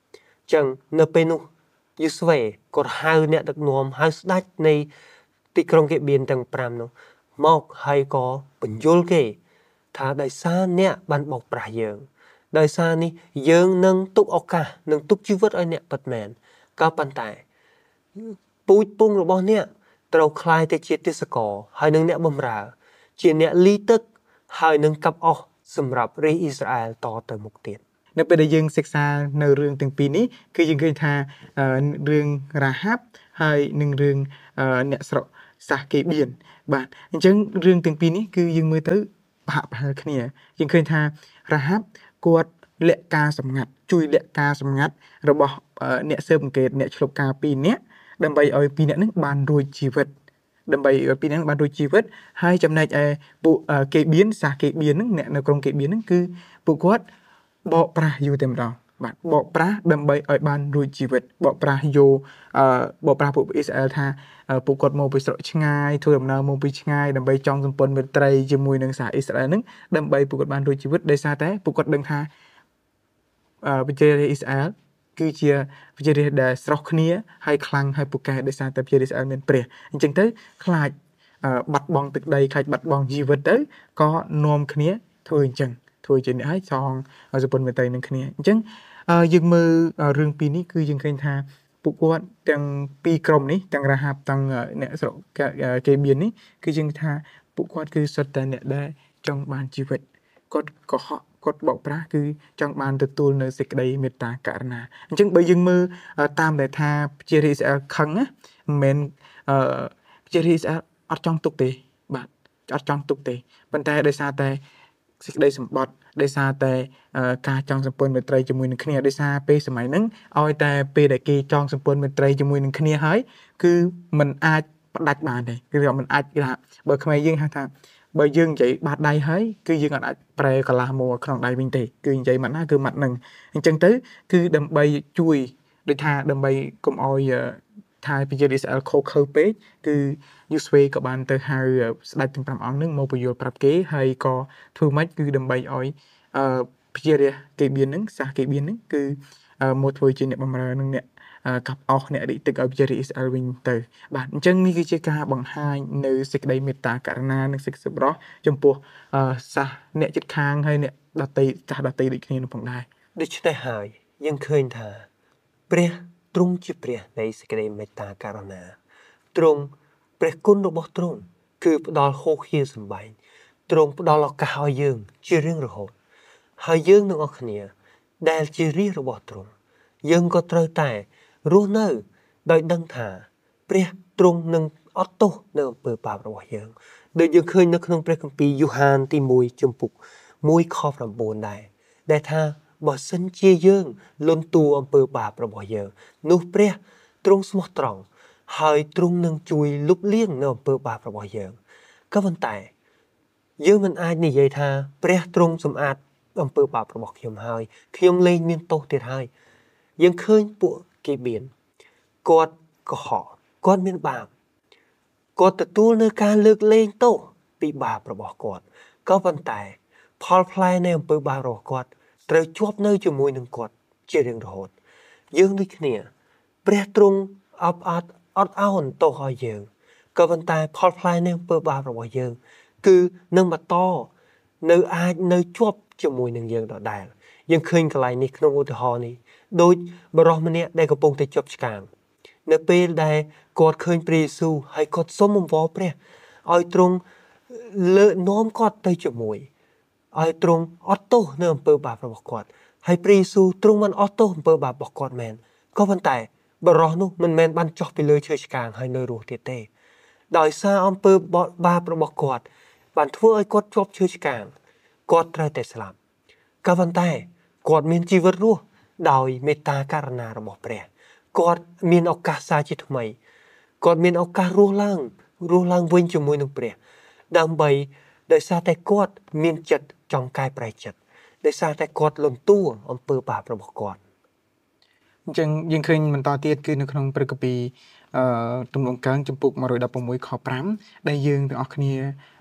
ចឹងនៅពេលនោះយូស្វេគាត់ហៅអ្នកដឹកនាំហៅស្ដេចនៃទីក្រុងកេបៀនទាំង5នោះមកហើយក៏បញ្យល់គេថាដោយសារអ្នកបានបោកប្រាស់យើងដោយសារនេះយើងនឹងទុកឱកាសនឹងទុកជីវិតឲ្យអ្នកពិតមែនក៏ប៉ុន្តែពូជពងរបស់អ្នកត្រូវคล้ายទៅជាទេសកលហើយនឹងអ្នកបម្រើជាអ្នកលីទឹកហើយនឹងកាប់អស់សម្រាប់រាជអ៊ីស្រាអែលតទៅមុខទៀតនៅពេលដែលយើងសិក្សានៅរឿងទាំងពីរនេះគឺយើងឃើញថារឿងរ៉ាហាប់ហើយនឹងរឿងអ្នកស្រុកសាសកេបៀនបាទអញ្ចឹងរឿងទាំងពីរនេះគឺយើងមើលទៅប្រហាក់ប្រហែលគ្នាយើងឃើញថារ៉ាហាប់គាត់លាក់ការសម្ងាត់ជួយលាក់ការសម្ងាត់របស់អ្នកស៊ើបអង្កេតអ្នកឆ្លុបការ2នាក់ដើម្បីឲ្យ2នាក់ហ្នឹងបានរួចជីវិតដើម្បីឲ្យ2នាក់បានរួចជីវិតហើយចំណែកឯពួកកេបៀនសាសកេបៀនហ្នឹងអ្នកនៅក្រុងកេបៀនហ្នឹងគឺពួកគាត់បកប្រាស់យូរតែម្ដងបាទបកប្រាស់ដើម្បីឲ្យបានរួចជីវិតបកប្រាស់បកប្រាស់ពួកអ៊ីស្រាអែលថាពួកគាត់មកពីស្រុកឆ្ងាយធ្វើដំណើរមកពីឆ្ងាយដើម្បីចង់សម្ព័ន្ធមិត្តត្រីជាមួយនឹងសាសអ៊ីស្រាអែលហ្នឹងដើម្បីពួកគាត់បានរួចជីវិតដោយសារតែពួកគាត់ដឹងថាប្រជារាស្ត្រអ៊ីស្រាអែលគឺជាប្រជារាស្ត្រដែលស្រស់គ្នាហើយខ្លាំងហើយពូកែដោយសារតែប្រជារាស្ត្រអ៊ីស្រាអែលមានព្រះអញ្ចឹងទៅខ្លាចបាត់បង់ទឹកដីខ្លាចបាត់បង់ជីវិតទៅក៏នាំគ្នាធ្វើអញ្ចឹងធ្វើជាអ្នកឲ្យចងសម្ព័ន្ធមិត្តត្រីនឹងគ្នាអញ្ចឹងយើងមើលរឿងពីរនេះគឺយើងឃើញថាពួកគាត់ទាំងពីរក្រុមនេះទាំងរ៉ាហាប់ទាំងអ្នកស្រុកកេបៀននេះគឺយើងថាពួកគាត់គឺសុទ្ធតែអ្នកដែលចង់បានជីវិតគាត់កុហកគាត់បោកប្រាស់គឺចង់បានទទួលនៅសេចក្តីមេត្តាករុណាអញ្ចឹងបើយើងមើលតាមដែលថាប្រជារាស្ត្រអ៊ីស្រាអែលខឹងណាមិនមែនប្រជារាស្ត្រអ៊ីស្រាអែលអត់ចង់ទុកទេបាទអត់ចង់ទុកទេប៉ុន្តែដោយសារតែសេចក្តីសម្បត្តិដោយសារតែការចងសម្ព័ន្ធមិត្តត្រីជាមួយនឹងគ្នាដោយសារពេលសម័យហ្នឹងឲ្យតែពេលដែលគេចងសម្ព័ន្ធមិត្តត្រីជាមួយនឹងគ្នាហើយគឺมันអាចផ្ដាច់បានទេគឺมันអាចគេថាបើខ្មែរយើងហៅថាបើយើងនិយាយបាតដៃហើយគឺយើងអាចប្រែកន្លះមកក្នុងដៃវិញទេគឺនិយាយម៉ាត់ណាគឺម៉ាត់ហ្នឹងអញ្ចឹងទៅគឺដើម្បីជួយដូចថាដើម្បីកុំឲ្យថាប្រជារាស្ត្រអ៊ីស្រាអែលខូពេកគឺយូស្វេក៏បានទៅហៅស្ដេចទាំង5អង្គហ្នឹងមកបញ្យល់ប្រាប់គេហើយក៏ធ្វើម៉េចគឺដើម្បីឲ្យប្រជារាស្ត្រកេបៀនហ្នឹងសាសកេបៀនហ្នឹងគឺមកធ្វើជាអ្នកបម្រើនឹងអ្នកកាប់អស់អ្នករិះទឹកឲ្យប្រជារាស្ត្រអ៊ីស្រាអែលវិញទៅបាទអញ្ចឹងនេះគឺជាការបង្ហាញនៅសេចក្តីមេត្តាករុណានិងសេចក្តីសប្បុរសចំពោះសាសអ្នកជិតខាងហើយអ្នកដតីចាស់ដតីដូចគ្នានោះផងដែរដូច្នេះហើយយើងឃើញថាព្រះទ្រង់ជាព្រះនៃសេចក្តីមេត្តាករុណាទ្រង់ព្រះគុណរបស់ទ្រង់គឺផ្ដល់ហូរហៀសម្បែងទ្រង់ផ្ដល់ឱកាសឲ្យយើងជារៀងរហូតហើយយើងទាំងអស់គ្នាដែលជារាជរបស់ទ្រង់យើងក៏ត្រូវតែរស់នៅដោយដឹងថាព្រះទ្រង់នឹងអត់ទោសនៅអំពើបាបរបស់យើងដូចយើងឃើញនៅក្នុងព្រះគម្ពីរយូហានទី1ជំពូក1ខ9ដែលថាបើសិនជាយើងលន់តួអំពើបាបរបស់យើងនោះព្រះទ្រង់ស្មោះត្រង់ហើយទ្រង់នឹងជួយលុបលាងនៅអំពើបាបរបស់យើងក៏ប៉ុន្តែយើងមិនអាចនិយាយថាព្រះទ្រង់សម្អាតអំពើបាបរបស់ខ្ញុំហើយខ្ញុំលែងមានទោសទៀតហើយយើងឃើញពួកគេបៀនគាត់កុហកគាត់មានបាបគាត់ទទួលនៅការលើកលែងទោសពីបាបរបស់គាត់ក៏ប៉ុន្តែផលផ្លែនៃអំពើបាបរបស់គាត់ត្រូវជាប់នៅជាមួយនឹងគាត់ជារៀងរហូតយើងដូចគ្នាព្រះទ្រង់អត់អោនទោសឲ្យយើងក៏ប៉ុន្តែផលផ្លែនៃអំពើបាបរបស់យើងគឺនឹងបន្តអាចនៅជាប់ជាមួយនឹងយើងដដែលយើងឃើញកន្លែងនេះក្នុងឧទាហរណ៍នេះដូចបរិសម្នាក់ដែលកំពុងតែជាប់ឆ្កាងនៅពេលដែលគាត់ឃើញព្រះយេស៊ូវហើយគាត់សុំអង្វរព្រះឲ្យទ្រង់លើកនាំគាត់ទៅជាមួយឲ្យទ្រង់អត់ទោសនៅអំពើបាបរបស់គាត់ហើយព្រះយេស៊ូវទ្រង់បានអត់ទោសអំពើបាបរបស់គាត់មែនក៏ប៉ុន្តែបរិសនោះមិនមែនបានចុះពីលើឈើឆ្កាងហើយនៅរស់ទៀតទេដោយសារអំពើបាបរបស់គាត់បានធ្វើឲ្យគាត់ជាប់ឈើឆ្កាងគាត់ត្រូវតែស្លាប់ក៏ប៉ុន្តែគាត់មានជីវិតរស់ដោយមេត្តាករុណារបស់ព្រះគាត់មានឱកាសសាជាថ្មីគាត់មានឱកាសរស់ឡើងវិញជាមួយនឹងព្រះដើម្បីដោយសារតែគាត់មានចិត្តចង់កែប្រែចិត្តដោយសារតែគាត់លន់តួអំពើបាបរបស់គាត់អញ្ចឹងយើងឃើញបន្តទៀតគឺនៅក្នុងព្រះគម្ពីរទំនុកកើងចំពុក116ខ5ដែលយើងទាំងអស់គ្នា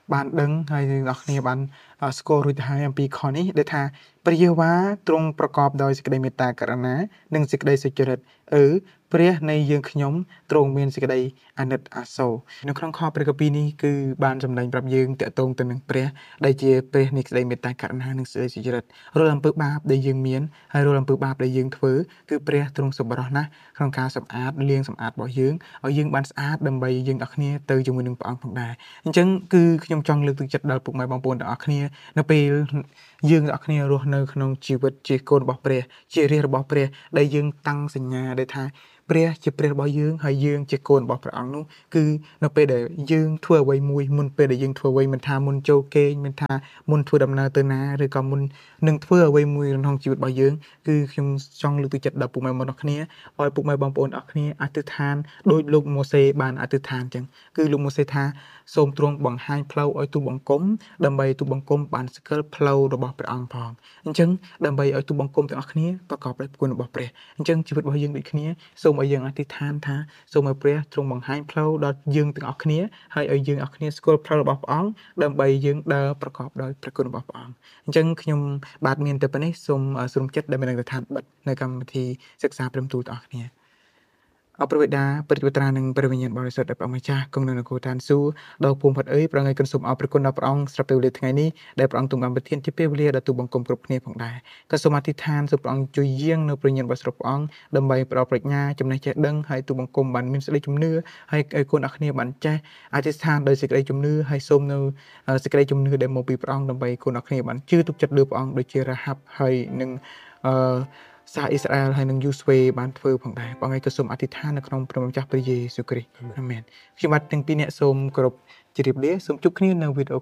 បានដឹងហើយយើងអ្នកគ្នាបានស្គាល់រួចទៅហើយអំពីខនេះដែលថាព្រះយេហូវ៉ាទ្រង់ប្រកបដោយសេចក្តីមេត្តាករុណានិងសេចក្តីសុចរិតព្រះនៃយើងខ្ញុំទ្រង់មានសេចក្តីអាណិតអាសូរនៅក្នុងខព្រះគម្ពីរនេះគឺបានសម្ដែងប្រាប់យើងតាក់ទងទៅនឹងព្រះដែលជាព្រះនៃសេចក្តីមេត្តាករុណានិងសេចក្តីសុចរិតរាល់អំពើបាបដែលយើងមានហើយរាល់អំពើបាបដែលយើងធ្វើគឺព្រះទ្រង់សម្រស់ណាស់ក្នុងការសម្អាតលាងសម្អាតរបស់យើងឲ្យយើងបានស្អាតដើម្បីយើងអ្នកគ្នាទៅជាមួយនឹងព្រះអង្គផងដែរអញ្ចឹងគឺខ្ញុំចង់លើកទឹកចិត្តដល់ពុកម៉ែបងប្អូនទាំងអស់គ្នានៅពេលយើងអ្នកគ្នារស់នៅក្នុងជីវិតជាកូនរបស់ព្រះជារាជរបស់ព្រះដែលយើងតាំងសញ្ញាដែលថាព្រះជាព្រះរបស់យើងហើយយើងជាកូនរបស់ព្រះអង្គនោះគឺនៅពេលដែលយើងធ្វើអ្វីមួយមុនពេលដែលយើងធ្វើអ្វីមិនថាមុនចូលគេងមិនថាមុនធ្វើដំណើរទៅណាឬក៏មុននឹងធ្វើអ្វីមួយក្នុងជីវិតរបស់យើងគឺខ្ញុំចង់លើកទឹកចិត្តដល់ពុកម៉ែបងប្អូនគ្នាឲ្យពុកម៉ែបងប្អូនអរគ្នាអធិដ្ឋានដោយលោកម៉ូសេបានអធិដ្ឋានអញ្ចឹងគឺលោកម៉ូសេថាសូមទ្រង់បង្ហាញផ្លូវឲ្យទូបង្គំដើម្បីទូបង្គំបានស្គាល់ផ្លូវរបស់ព្រះអង្គផងអញ្ចឹងដើម្បីឲ្យទូបង្គំទាំងអស់គ្នាប្រកបដោយគុណរបស់ព្រះអញ្ចឹងជីវិតរបស់យើងដូចគ្នាសូមឲ្យយើងអធិដ្ឋានថាសូមឲ្យព្រះទ្រង់បង្ហាញផ្លូវដល់យើងទាំងអស់គ្នាហើយឲ្យយើងអស់គ្នាស្គាល់ផ្លូវរបស់ព្រះអង្គដើម្បីយើងដើរប្រកបដោយព្រះគុណរបស់ព្រះអង្គអញ្ចឹងខ្ញុំបាទមានតែប៉ុណ្នេះសូមសូមចិត្តដែលមានស្ថានបិទនៅកម្មវិធីសិក្សាព្រមទូលទាំងអស់គ្នាអរព្រះបិតាព្រះបុត្រានិងព្រះវិញ្ញាណបរិសុទ្ធដែលព្រះម្ចាស់គង់នៅនគរឋានសួគ៌ដល់ភូមិផាត់អើយប្រងើយគុណសូមអរព្រះគុណដល់ព្រះអង្គស្រាប់ពេលវេលាថ្ងៃនេះដែលព្រះអង្គទ្រង់បានប្រទានជាពេលវេលាដល់ទូបង្គំគ្រប់គ្នាផងដែរក៏សូមអធិដ្ឋានសូមព្រះអង្គជួយយាងនៅព្រះវិញ្ញាណបរិសុទ្ធព្រះអង្គដើម្បីផ្ដល់ប្រាជ្ញាចំណេះចេះដឹងឲ្យទូបង្គំបានមានសេចក្តីជំនឿហើយឲ្យគុណអរគ្នាបានចេះអធិដ្ឋានដោយសេចក្តីជំនឿហើយសូមនៅសេចក្តីជំនឿដែលមកពីព្រះអង្គដើម្បីគុណអរគ្នាបានជឿទុកចិត្តលើព្រះអង្គដូចជារ៉ាហាប់ហើយនឹងសាសអ៊ីស្រាអែលហើយនឹងយូស្វេបានធ្វើផងដែរបងឯងក៏សូមអធិដ្ឋាននៅក្នុងព្រះនាមម្ចាស់ព្រះយេស៊ូវគ្រីស្ទអាមែនខ្ញុំបាទទាំងពីរអ្នកសូមគោរពជម្រាបលាសូមជួបគ្នានៅវីដេអូ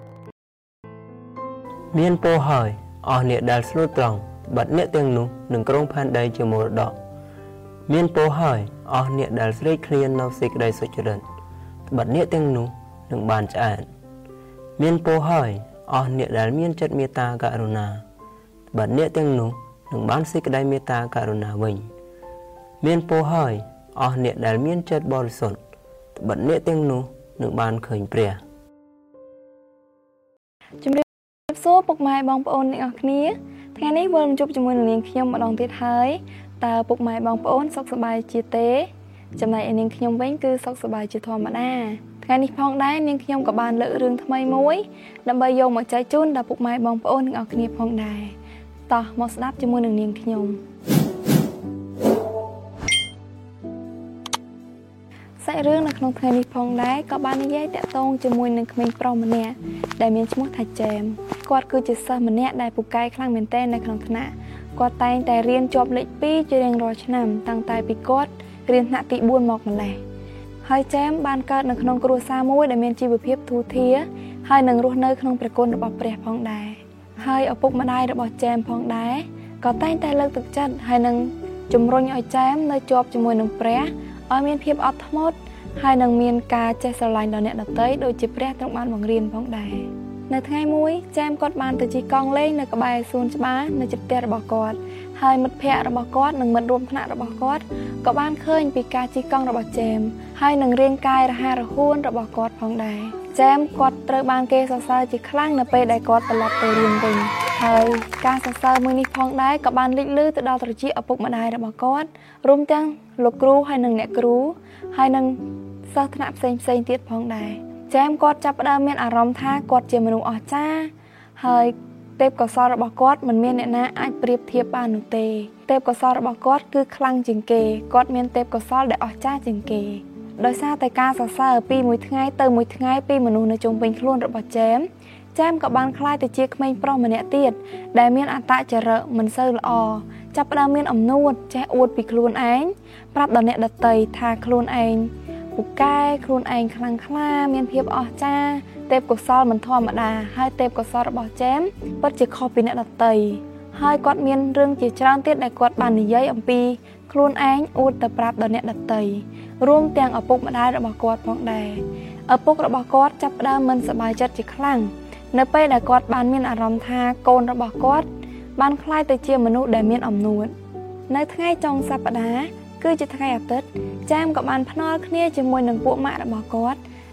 មានពោហើយអស់អ្នកដែលស្លូតត្រង់បាត់អ្នកទាំងនោះនឹងក្រុងផែនដីជាមរតកមានពោហើយអស់អ្នកដែលស្រេកឃ្លាននៅសេចក្តីសុចរិតបាត់អ្នកទាំងនោះនឹងបានឆ្អែតមានពោហើយអស់អ្នកដែលមានចិត្តមេត្តាករុណាបាត់អ្នកទាំងនោះនឹងបានសេចក្តីមេត្តាករុណាវិញមានពោហើយអស់អ្នកដែលមានចិត្តបរិសុទ្ធបាត់អ្នកទាំងនោះនឹងបានឃើញព្រះជំរាបសួរពុកម៉ែបងប្អូនទាំងអស់គ្នាថ្ងៃនេះវិលមកជួបជាមួយនឹងនាងខ្ញុំម្ដងទៀតហើយតើពុកម៉ែបងប្អូនសុខសប្បាយជាទេចំណែកឯនាងខ្ញុំវិញគឺសុខសប្បាយជាធម្មតាថ្ងៃនេះផងដែរនាងខ្ញុំក៏បានលើករឿងថ្មីមួយដើម្បីយកមកចែកជូនដល់ពុកម៉ែបងប្អូនទាំងអស់គ្នាផងដែរតោះមកស្ដាប់ជាមួយនឹងនាងខ្ញុំសាច់រឿងនៅក្នុងថ្ងៃនេះផងដែរក៏បាននិយាយតាក់ទងជាមួយនឹងក្មេងប្រុសម្នាក់ដែលមានឈ្មោះថាចែមគាត់គឺជាសិស្សម្នាក់ដែលពូកែខ្លាំងមែនទែននៅក្នុងថ្នាក់គាត់តែងតែរៀនជាប់លេខ2ជារៀងរាល់ឆ្នាំតាំងតែពីគាត់រៀនថ្នាក់ទី4មកម្លេះហើយចែមបានកើតនៅក្នុងគ្រួសារមួយដែលមានជីវភាពធូរធារហើយនឹងរស់នៅក្នុងព្រះគុណរបស់ព្រះផងដែរហើយឪពុកម្ដាយរបស់ចែមផងដែរក៏តែងតែលើកទឹកចិត្តហើយនឹងជំរុញឲ្យចែមនៅជាប់ជាមួយនឹងព្រះឲ្យមានភាពអត់ធ្មត់ហើយនឹងមានការចេះស្រឡាញ់ដល់អ្នកដទៃដូចជាព្រះទ្រង់បានបង្រៀនផងដែរនៅថ្ងៃមួយចែមគាត់បានទៅជិះកង់លេងនៅក្បែរសួនច្បារនៅជិតផ្ទះរបស់គាត់ហើយមិត្តភ័ក្តិរបស់គាត់និងមិត្តរួមថ្នាក់របស់គាត់ក៏បានឃើញពីការជិះកង់របស់ចែមហើយនឹងរាងកាយរហ័សរហួនរបស់គាត់ផងដែរចែមគាត់ត្រូវបានគេសរសើរជាខ្លាំងនៅពេលដែលគាត់ត្រឡប់ទៅរៀនវិញហើយការសរសើរមួយនេះផងដែរក៏បានលេចលឺទៅដល់ត្រចៀកឪពុកម្ដាយរបស់គាត់រួមទាំងលោកគ្រូហើយនិងអ្នកគ្រូហើយនិងសិស្សថ្នាក់ផ្សេងទៀតផងដែរចែមគាត់ចាប់ផ្ដើមមានអារម្មណ៍ថាគាត់ជាមនុស្សអស្ចារ្យហើយទេពកោសល្យរបស់គាត់មិនមានអ្នកណាអាចប្រៀបធៀបបាននោះទេទេពកោសល្យរបស់គាត់គឺខ្លាំងជាងគេគាត់មានទេពកោសល្យដែលអស្ចារ្យជាងគេដោយសារតែការសរសើរពីមួយថ្ងៃទៅមួយថ្ងៃពីមនុស្សនៅជុំវិញខ្លួនរបស់ចែមក៏បានក្លាយទៅជាក្មេងប្រុសម្នាក់ទៀតដែលមានអត្តចរិតមិនសូវល្អចាប់ផ្ដើមមានអំនួតចេះអួតពីខ្លួនឯងប្រាប់ដល់អ្នកដទៃថាខ្លួនឯងពូកែខ្លួនឯងខ្លាំងក្លាមានភាពអស្ចារ្យទេពកោសល្យមិនធម្មតាហើយទេពកោសល្យរបស់ចែមពិតជាខុសពីអ្នកដទៃហើយគាត់មានរឿងជាច្រើនទៀតដែលគាត់បាននិយាយអំពីខ្លួនឯងអួតទៅប្រាប់ដល់អ្នកដទៃរួមទាំងឪពុកម្ដាយរបស់គាត់ផងដែរឪពុករបស់គាត់ចាប់ផ្ដើមមិនសប្បាយចិត្តជាខ្លាំងនៅពេលដែលគាត់បានមានអារម្មណ៍ថាកូនរបស់គាត់បានក្លាយទៅជាមនុស្សដែលមានអំនួតនៅថ្ងៃចុងសប្ដាហ៍គឺជាថ្ងៃអាទិត្យចែមក៏បានភ្នាល់គ្នាជាមួយនឹងពួកម៉ាក់របស់គាត់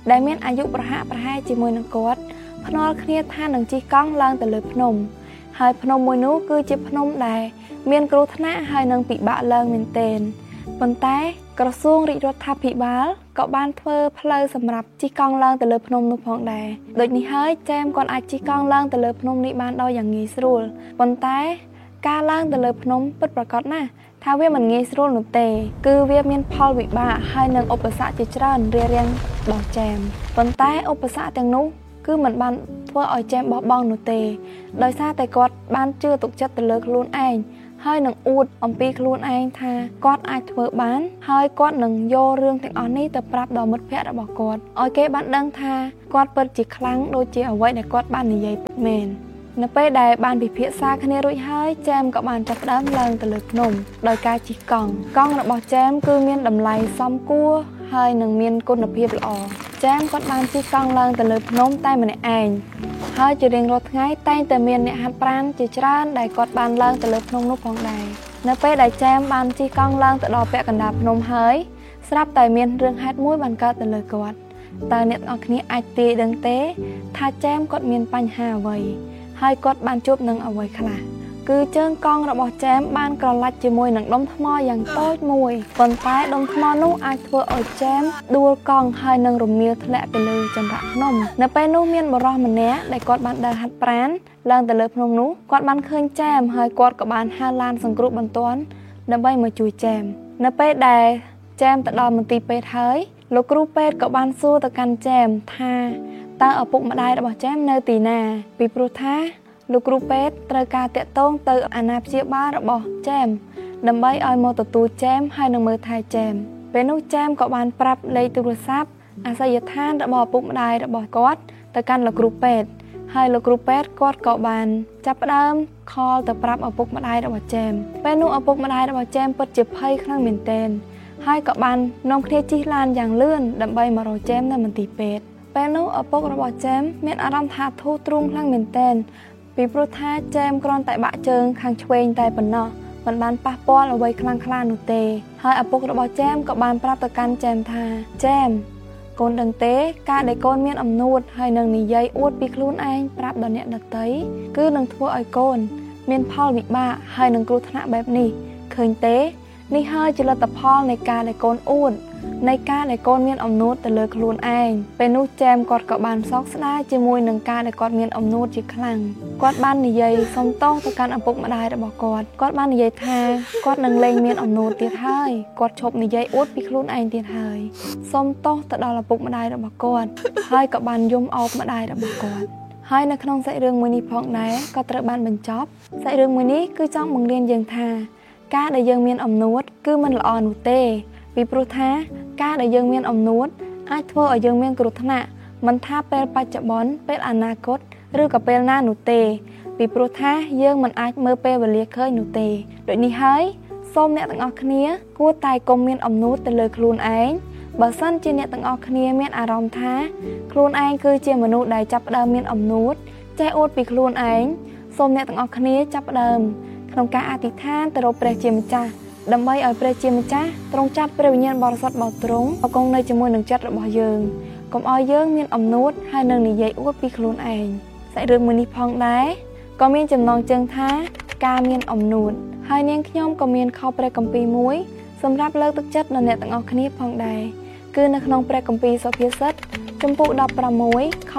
ដែលមានអាយុប្រហាក់ប្រហែលជាមួយនឹងគាត់ភ្នាល់គ្នាថានឹងជិះកង់ឡើងទៅលើភ្នំហើយភ្នំមួយនោះគឺជាភ្នំដែលមានគ្រោះថ្នាក់ហើយនឹងពិបាកឡើងមែនទែនប៉ុន្តែក្រសួងរាជរដ្ឋាភិបាលក៏បានធ្វើផ្លូវសម្រាប់ជិះកង់ឡើងទៅលើភ្នំនោះផងដែរដូចនេះហើយចែមគាត់អាចជិះកង់ឡើងទៅលើភ្នំនេះបានដោយយ៉ាងងាយស្រួលប៉ុន្តែការឡើងទៅលើភ្នំពិតប្រាកដណាស់ថាវាមិនងាយស្រួលនោះទេគឺវាមានផលវិបាកហើយនឹងឧបសគ្គជាច្រើនរារាំងដល់ចែមប៉ុន្តែឧបសគ្គទាំងនោះគឺមិនបានធ្វើឲ្យចែមបោះបង់នោះទេដោយសារតែគាត់បានជឿទុកចិត្តទៅលើខ្លួនឯងហើយនឹងអួតអំពីខ្លួនឯងថាគាត់អាចធ្វើបានហើយគាត់នឹងយករឿងទាំងអស់នេះទៅប្រាប់ដល់មិត្តភ័ក្តិរបស់គាត់ឲ្យគេបានដឹងថាគាត់ពិតជាខ្លាំងដូចជាអ្វីដែលគាត់បាននិយាយពិតមែននៅពេលដែលបានពិភាក្សាគ្នារួចហើយចែមក៏បានចាប់ផ្ដើមឡើងទៅលើភ្នំដោយការជិះកង់របស់ចែមគឺមានតម្លៃសមគួរហើយនឹងមានគុណភាពល្អចែមគាត់បានជិះកង់ឡើងទៅលើភ្នំតែម្នាក់ឯងហើយជារៀងរាល់ថ្ងៃតែងតែមានអ្នកហាត់ប្រាណជាច្រើនដែលគាត់បានឡើងទៅលើភ្នំនោះផងដែរនៅពេលដែលចែមបានជិះកង់ឡើងទៅដល់ពាក់កណ្ដាលភ្នំហើយស្រាប់តែមានរឿងហេតុមួយបានកើតទៅលើគាត់តើអ្នកទាំងអស់គ្នាអាចទាយដឹងទេថាចែមគាត់មានបញ្ហាអ្វីហើយគាត់បានជួបនឹងអ្វីខ្លះគឺជើងកង់របស់ចែមបានក្រឡាច់ជាមួយនឹងដុំថ្មយ៉ាងតូចមួយប៉ុន្តែដុំថ្មនោះអាចធ្វើឲ្យចែមដួលកង់ហើយនឹងរមៀលធ្លាក់ទៅលើចន្ទរភ្នំនៅពេលនោះមានបុរសម្នាក់ដែលគាត់បានដើរហាត់ប្រាណឡើងទៅលើភ្នំនោះគាត់បានឃើញចែមហើយគាត់ក៏បានហៅឡានសង្គ្រោះបន្ទាន់ដើម្បីមកជួយចែមនៅពេលដែលចែមទៅដល់មន្ទីរពេទ្យហើយលោកគ្រូពេទ្យក៏បានសួរទៅកាន់ចែមថាតើឪពុកម្ដាយរបស់ចែមនៅទីណាពីព្រោះថាលោកគ្រូពេទ្យត្រូវការតាក់ទងទៅអាណាព្យាបាលរបស់ចែមដើម្បីឲ្យមកទទួលចែមហើយនឹងមើលថែចែមពេលនោះចែមក៏បានប្រាប់លេខទូរស័ព្ទអាសយដ្ឋានរបស់ឪពុកម្ដាយរបស់គាត់ទៅកាន់លោកគ្រូពេទ្យហើយលោកគ្រូពេទ្យគាត់ក៏បានចាប់ផ្ដើមខលទៅប្រាប់ឪពុកម្ដាយរបស់ចែមពេលនោះឪពុកម្ដាយរបស់ចែមពិតជាភ័យខ្លាំងមែនទែនហើយក៏បាននាំគ្នាជិះឡានយ៉ាងលឿនដើម្បីមករកចែមនៅមន្ទីរពេទ្យពេលនោះឪពុករបស់ចែមមានអារម្មណ៍ថាធូរទ្រូងខ្លាំងមែនទែនពីព្រោះថាចែមគ្រាន់តែបាក់ជើងខាងឆ្វេងតែប៉ុណ្ណោះមិនបានប៉ះពាល់អ្វីខ្លាំងក្លានោះទេហើយឪពុករបស់ចែមក៏បានប្រាប់ទៅកាន់ចែមថាចែមកូនដឹងទេការដែលកូនមានអំនួតហើយនឹងនិយាយអួតពីខ្លួនឯងប្រាប់ដល់អ្នកដទៃគឺនឹងធ្វើឲ្យកូនមានផលវិបាកហើយនឹងគ្រោះថ្នាក់បែបនេះឃើញទេនេះហើយជាលទ្ធផលនៃការដែលកូនអួតនៃការដែលកូនមានអំនួតទៅលើខ្លួនឯងពេលនោះចែមគាត់ក៏បានសោកស្ដាយជាមួយនឹងការដែលគាត់មានអំនួតជាខ្លាំងគាត់បាននិយាយសុំទោសទៅកាន់ឪពុកម្ដាយរបស់គាត់បាននិយាយថាគាត់នឹងលែងមានអំនួតទៀតហើយគាត់ឈប់និយាយអួតពីខ្លួនឯងទៀតហើយសុំទោសទៅដល់ឪពុកម្ដាយរបស់គាត់ហើយក៏បានយំអោបម្ដាយរបស់គាត់ហើយនៅក្នុងសាច់រឿងមួយនេះផងដែរក៏ត្រូវបានបញ្ចប់សាច់រឿងមួយនេះគឺចង់បង្រៀនយើងថាការដែលយើងមានអំនួតគឺមិនល្អនោះទេពីព្រោះថាការដែលយើងមានអំនួតអាចធ្វើឲ្យយើងមានគ្រោះថ្នាក់មិនថាពេលបច្ចុប្បន្នពេលអនាគតឬក៏ពេលណានោះទេពីព្រោះថាយើងមិនអាចមើលពេលវេលាឃើញនោះទេដូចនេះហើយសូមអ្នកទាំងអស់គ្នាគួរតែកុំមានអំនួតទៅលើខ្លួនឯងបើសិនជាអ្នកទាំងអស់គ្នាមានអារម្មណ៍ថាខ្លួនឯងគឺជាមនុស្សដែលចាប់ផ្ដើមមានអំនួតចេះអួតពីខ្លួនឯងសូមអ្នកទាំងអស់គ្នាចាប់ផ្ដើមក្នុងការអធិដ្ឋានទៅរកព្រះជាម្ចាស់ដើម្បីឲ្យព្រះជាម្ចាស់ទ្រង់ចាត់ព្រះវិញ្ញាណបរិសុទ្ធមកទ្រង់ឲ្យគង់នៅជាមួយនឹងចិត្តរបស់យើងកុំឲ្យយើងមានអំនួតហើយនឹងនិយាយអួតពីខ្លួនឯងសាច់រឿងមួយនេះផងដែរក៏មានចំណងជើងថាការមានអំនួតហើយនាងខ្ញុំក៏មានខព្រះគម្ពីរមួយសម្រាប់លើកទឹកចិត្តដល់អ្នកទាំងអស់គ្នាផងដែរគឺនៅក្នុងព្រះគម្ពីរសុភាសិតជំពូក16ខ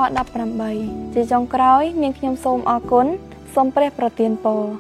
18ជាចុងក្រោយនាងខ្ញុំសូមអរគុណសូមព្រះប្រទានពរ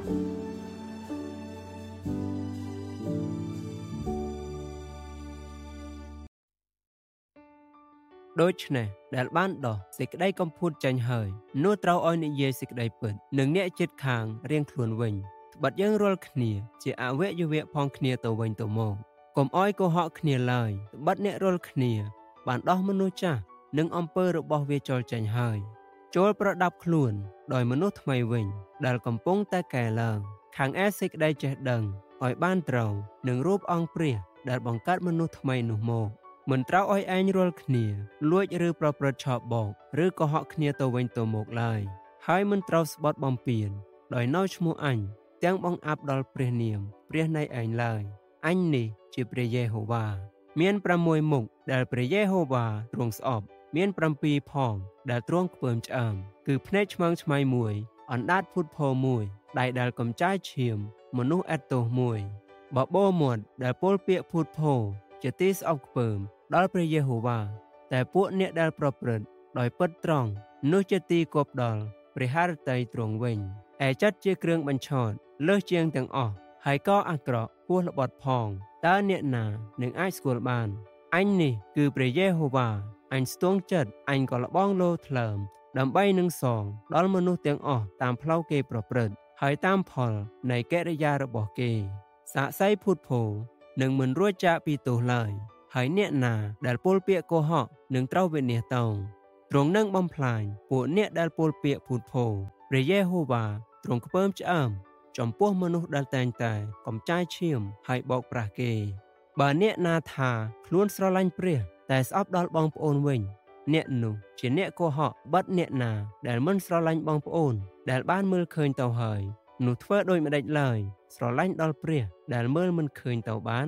ដូច្នេះដែលបានដោះសេចក្តីកំពូតចេញហើយនោះត្រូវឲ្យនិយាយសេចក្តីពិតនឹងអ្នកជិតខាងរៀងខ្លួនវិញត្បិតយើងរាល់គ្នាជាអវយវៈផងគ្នាទៅវិញទៅមកកុំឲ្យកុហកគ្នាឡើយត្បិតអ្នករាល់គ្នាបានដោះមនុស្សចាស់និងអំពើរបស់វាចោលចេញហើយចូលប្រដាប់ខ្លួនដោយមនុស្សថ្មីវិញដែលកំពុងតែកែឡើងខាងឯសេចក្តីចេះដឹងឲ្យបានត្រូវនឹងរូបអង្គព្រះដែលបង្កើតមនុស្សថ្មីនោះមកមិនត្រូវឲ្យឯងរាល់គ្នាលួចឬប្រព្រឹត្តឆបោកឬកុហកគ្នាទៅវិញទៅមកឡើយហើយមិនត្រូវស្បត់បំពានដោយនៅឈ្មោះអញទាំងបង្អាប់ដល់ព្រះនាមព្រះនៃឯងឡើយអញនេះជាព្រះយេហូវ៉ាមាន6មុខដែលព្រះយេហូវ៉ាទ្រង់ស្អប់មាន7ផងដែលទ្រង់ខ្ពើមឆ្អើមគឺភ្នែកឆ្មើងឆ្មៃមួយអណ្ដាតភុតផោមួយដៃដែលកំចាយឈាមមនុស្សអត់ទោសមួយបបោមាត់ដែលពលពាកភុតផោជាទីស្អប់ខ្ពើមដល់ព្រះយេហូវ៉ាតែពួកអ្នកដែលប្រព្រឹត្តដោយពិតត្រង់នោះជាទីគប់ដល់ព្រះハរតីទ្រង់វិញឯចិត្តជាគ្រឿងបញ្ឆោតលើសជាងទាំងអស់ហើយក៏អាក្រក់ហួសល្បត់ផងតើអ្នកណានឹងអាចស្គាល់បានអញនេះគឺព្រះយេហូវ៉ាអញស្ទង់ចិត្តអញក៏លបងលោថ្លើមដើម្បីនឹងសងដល់មនុស្សទាំងអស់តាមផ្លូវគេប្រព្រឹត្តហើយតាមផលនៃកិរិយារបស់គេសាក្សីភុតភោនឹងមិនរួចចាកពីទោសឡើយហើយអ្នកណាដែលពលពាកកុហកនឹងត្រូវវិនាសតោងទ្រង់នឹងបំផ្លាញពួកអ្នកដែលពលពាកភុតភោព្រះយេហូវ៉ាទ្រង់ខ្ពើមឆ្អើមចំពោះមនុស្សដែលតែងតែកំចាយឈាមហើយបោកប្រាស់គេបើអ្នកណាថាខ្លួនស្រឡាញ់ព្រះតែស្អប់ដល់បងប្អូនវិញអ្នកនោះជាអ្នកកុហកបិទអ្នកណាដែលមិនស្រឡាញ់បងប្អូនដែលបានមើលឃើញទៅហើយនោះធ្វើដូចម្ដេចឡើយស្រឡាញ់ដល់ព្រះដែលមើលមិនឃើញទៅបាន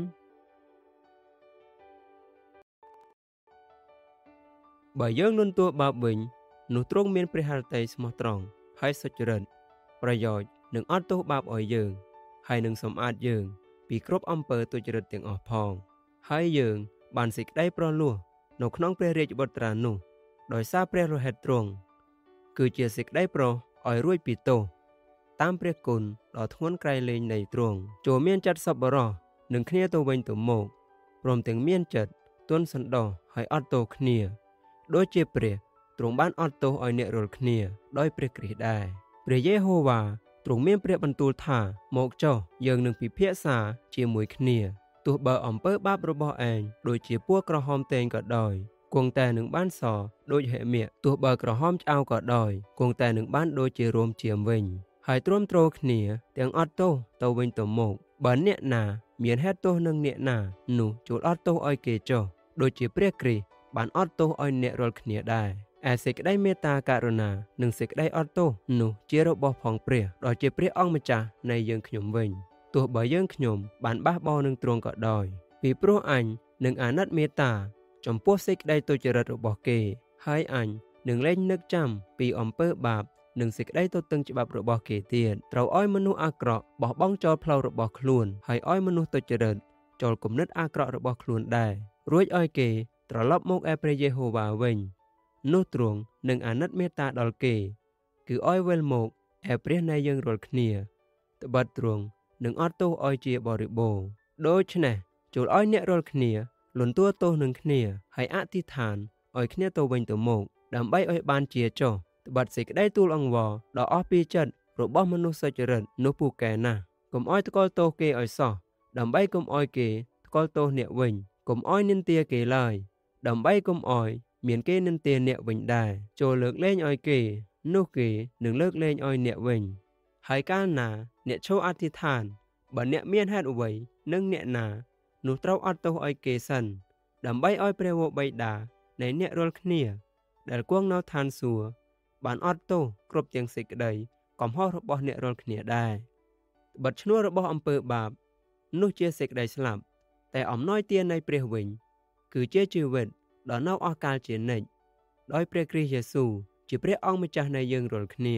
បើយើងលន់តួបាបវិញនោះទ្រង់មានព្រះハរតីស្មោះត្រង់ហើយសុចរិតប្រយោជន៍នឹងអត់ទោសបាបឲ្យយើងហើយនឹងសម្អាតយើងពីគ្រប់អំពើទុច្ចរិតទាំងអស់ផងហើយយើងបានសេចក្តីប្រលោះនៅក្នុងព្រះរាជបុត្រានោះដោយសារព្រះលោហិតទ្រង់គឺជាសេចក្តីប្រោសឲ្យរួចពីទោសតាមព្រះគុណដ៏ធ្ងន់ក្រៃលែងនៃទ្រង់ចូលមានចិត្តសប្បុរសនឹងគ្នាទៅវិញទៅមកព្រមទាំងមានចិត្តទន់សន្តោសហើយអត់ទោសគ្នាដូចជាព្រះទ្រង់បានអត់ទោសឲ្យអ្នករាល់គ្នាដោយព្រះគ្រីស្ទដែរព្រះយេហូវ៉ាទ្រង់មានព្រះបន្ទូលថាមកចុះយើងនឹងពិភាក្សាជាមួយគ្នាទោះបើអំពើបាបរបស់ឯងដូចជាពស់ក្រហមតែងក៏ដោយគង់តែនឹងបានសដូចហិមាទោះបើក្រហមឆ្អៅក៏ដោយគង់តែនឹងបានដូចជារោមជាមវិញហើយទ្រាំទ្រគ្នាទាំងអត់ទោសទៅវិញទៅមកបើអ្នកណាមានហេតុទោសនឹងអ្នកណានោះចូលអត់ទោសឲ្យគេចុះដូចជាព្រះគ្រីស្ទបានអត់ទោសឲ្យអ្នករាល់គ្នាដែរឯសេចក្តីមេត្តាករុណានិងសេចក្តីអត់ទោសនោះជារបស់ផងព្រះដ៏ជាព្រះអង្គម្ចាស់នៃយើងខ្ញុំវិញទោះបើយើងខ្ញុំបានបះបោរនឹងទ្រង់ក៏ដោយពីព្រោះអញនឹងអាណិតមេត្តាចំពោះសេចក្តីទុច្ចរិតរបស់គេហើយអញនឹងលែងនឹកចាំពីអំពើបាបនិងសេចក្តីទទឹងច្បាប់របស់គេទៀតត្រូវឲ្យមនុស្សអាក្រក់បោះបង់ចោលផ្លូវរបស់ខ្លួនហើយឲ្យមនុស្សទុច្ចរិតចូលគំនិតអាក្រក់របស់ខ្លួនដែររួចឲ្យគេត្រឡប់មកឯព្រះយេហូវ៉ាវិញនោះទ្រង់នឹងអាណិតមេត្តាដល់គេគឺឲ្យវិលមកឯព្រះនៃយើងរាល់គ្នាត្បិតទ្រង់នឹងអត់ទោសឲ្យជាបរិបូរណ៍ដូច្នេះចូលឲ្យអ្នករាល់គ្នាលន់តួទោសនឹងគ្នាហើយអធិដ្ឋានឲ្យគ្នាទៅវិញទៅមកដើម្បីឲ្យបានជាចុះត្បិតសេចក្តីទូលអង្វរដ៏អស់ពីចិត្តរបស់មនុស្សសុចរិតនោះពូកែណាស់កុំឲ្យថ្កល់ទោសគេឲ្យសោះដើម្បីកុំឲ្យគេថ្កល់ទោសអ្នកវិញកុំឲ្យនិន្ទាគេឡើយដើម្បីកុំឲ្យមានគេនិន្ទាអ្នកវិញដែរចូលលើកលែងឲ្យគេនោះគេនឹងលើកលែងឲ្យអ្នកវិញហើយកាលណាអ្នកឈរអធិដ្ឋានបើអ្នកមានហេតុអ្វីនឹងអ្នកណានោះត្រូវអត់ទោសឲ្យគេសិនដើម្បីឲ្យព្រះវរបិតានៃអ្នករាល់គ្នាដែលគង់នៅឋានសួគ៌បានអត់ទោសគ្រប់ទាំងសេចក្តីកំហុសរបស់អ្នករាល់គ្នាដែរត្បិតឈ្នួលរបស់អំពើបាបនោះជាសេចក្តីស្លាប់តែអំណោយទាននៃព្រះវិញគឺជាជីវិតដ៏នៅអស់កលជានិច្ចដោយព្រះគ្រីស្ទយេស៊ូវជាព្រះអង្គម្ចាស់នៃយើងរាល់គ្នា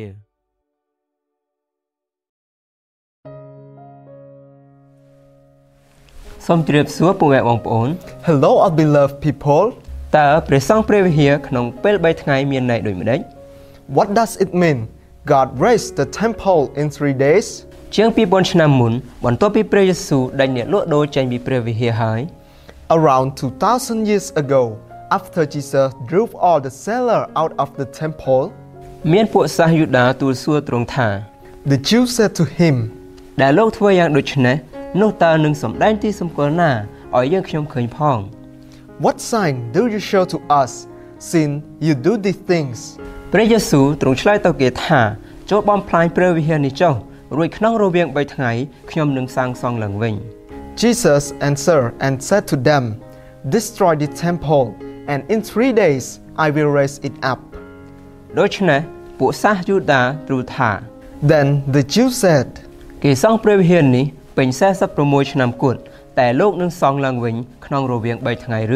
សូមជម្រាបសួរពុកម៉ែបងប្អូន Hello all beloved people តើព្រះសង្ឃព្រះវិហារក្នុងពេល3ថ្ងៃមានន័យដូចម្ដេច What does it mean God raised the temple in 3 days ជាង2000ឆ្នាំមុនបន្ទាប់ពីព្រះយេស៊ូវដេញអ្នកលក់ដូរចេញពីព្រះវិហារហើយ Around 2000 years ago after Jesus drove all the sellers out of the temple មានពួកសាសយូដាទូលសួរទ្រង់ថា The Jews said to him ដែលលោកធ្វើយ៉ាងដូច្នេះនោះតើនឹងសម្ដែងទីសម្គាល់ណាឲ្យយើងខ្ញុំឃើញផង What sign do you show to us since you do these things ព្រះយេស៊ូវទ្រង់ឆ្លើយទៅគេថាចូលបំផ្លាញព្រះវិហារនេះចុះរួចក្នុងរវាង3ថ្ងៃខ្ញុំនឹងសាងសង់ឡើងវិញ Jesus answered and said to them Destroy the temple and in 3 days I will raise it up ដូច្នេះពួកសាសយូដាទូលថា Then the Jews said គេសង់ព្រះវិហារនេះពេញ46ឆ្នាំគត់តែលោកនឹងសង់ឡើងវិញក្នុងរវាង3ថ្ងៃឬ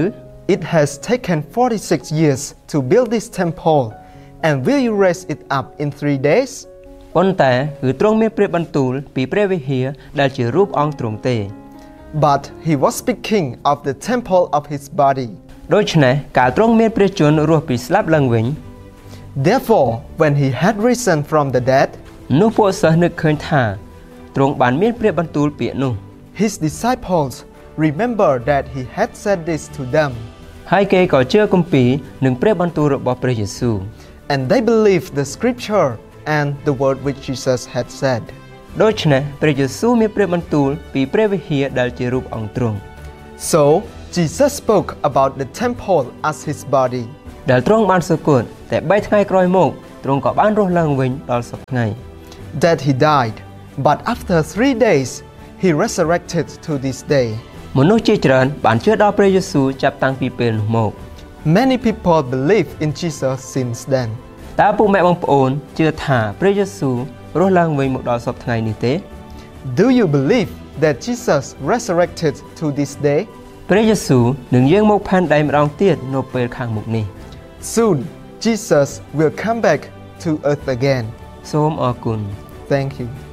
It has taken 46 years to build this temple, and will you raise it up in 3 days? ប៉ុន្តែគឺទ្រង់មានព្រះបន្ទូលពីព្រះវិហារដែលជារូបអង្គទ្រង់ទេ But he was speaking of the temple of his body. ដូច្នេះកាលទ្រង់មានព្រះជន្មរស់ពីស្លាប់ឡើងវិញ Therefore, when he had risen from the dead, នោះពួកសិស្សនឹកឃើញថាទ្រង់បានមានព្រះបន្ទូលពាក្យនោះ his disciples remembered that he had said this to them, ហើយគេក៏ជឿគម្ពីរនឹងព្រះបន្ទូលរបស់ព្រះយេស៊ូវ and they believed the scripture and the word which Jesus had said. ដូច្នេះព្រះយេស៊ូវមានព្រះបន្ទូលពីព្រះវិហារដែលជារូបអង្គទ្រង់ So, Jesus spoke about the temple as his body. ដែលទ្រង់បានសគត់តែ3ថ្ងៃក្រោយមកទ្រង់ក៏បានរស់ឡើងវិញដល់សព្វថ្ងៃ That he died, but after 3 days he resurrected to this day. មនុស្សជាច្រើនបានជឿដល់ព្រះយេស៊ូវចាប់តាំងពីពេលនោះមក Many people believe in Jesus since then. តើពុកម៉ែបងប្អូនជឿថាព្រះយេស៊ូវរស់ឡើងវិញមកដល់សព្វថ្ងៃនេះទេ Do you believe that Jesus resurrected to this day? ព្រះយេស៊ូវនឹងយាងមកផែនដីម្ដងទៀតនៅពេលខាងមុខនេះ Soon, Jesus will come back to earth again. សូមអរគុណ Thank you.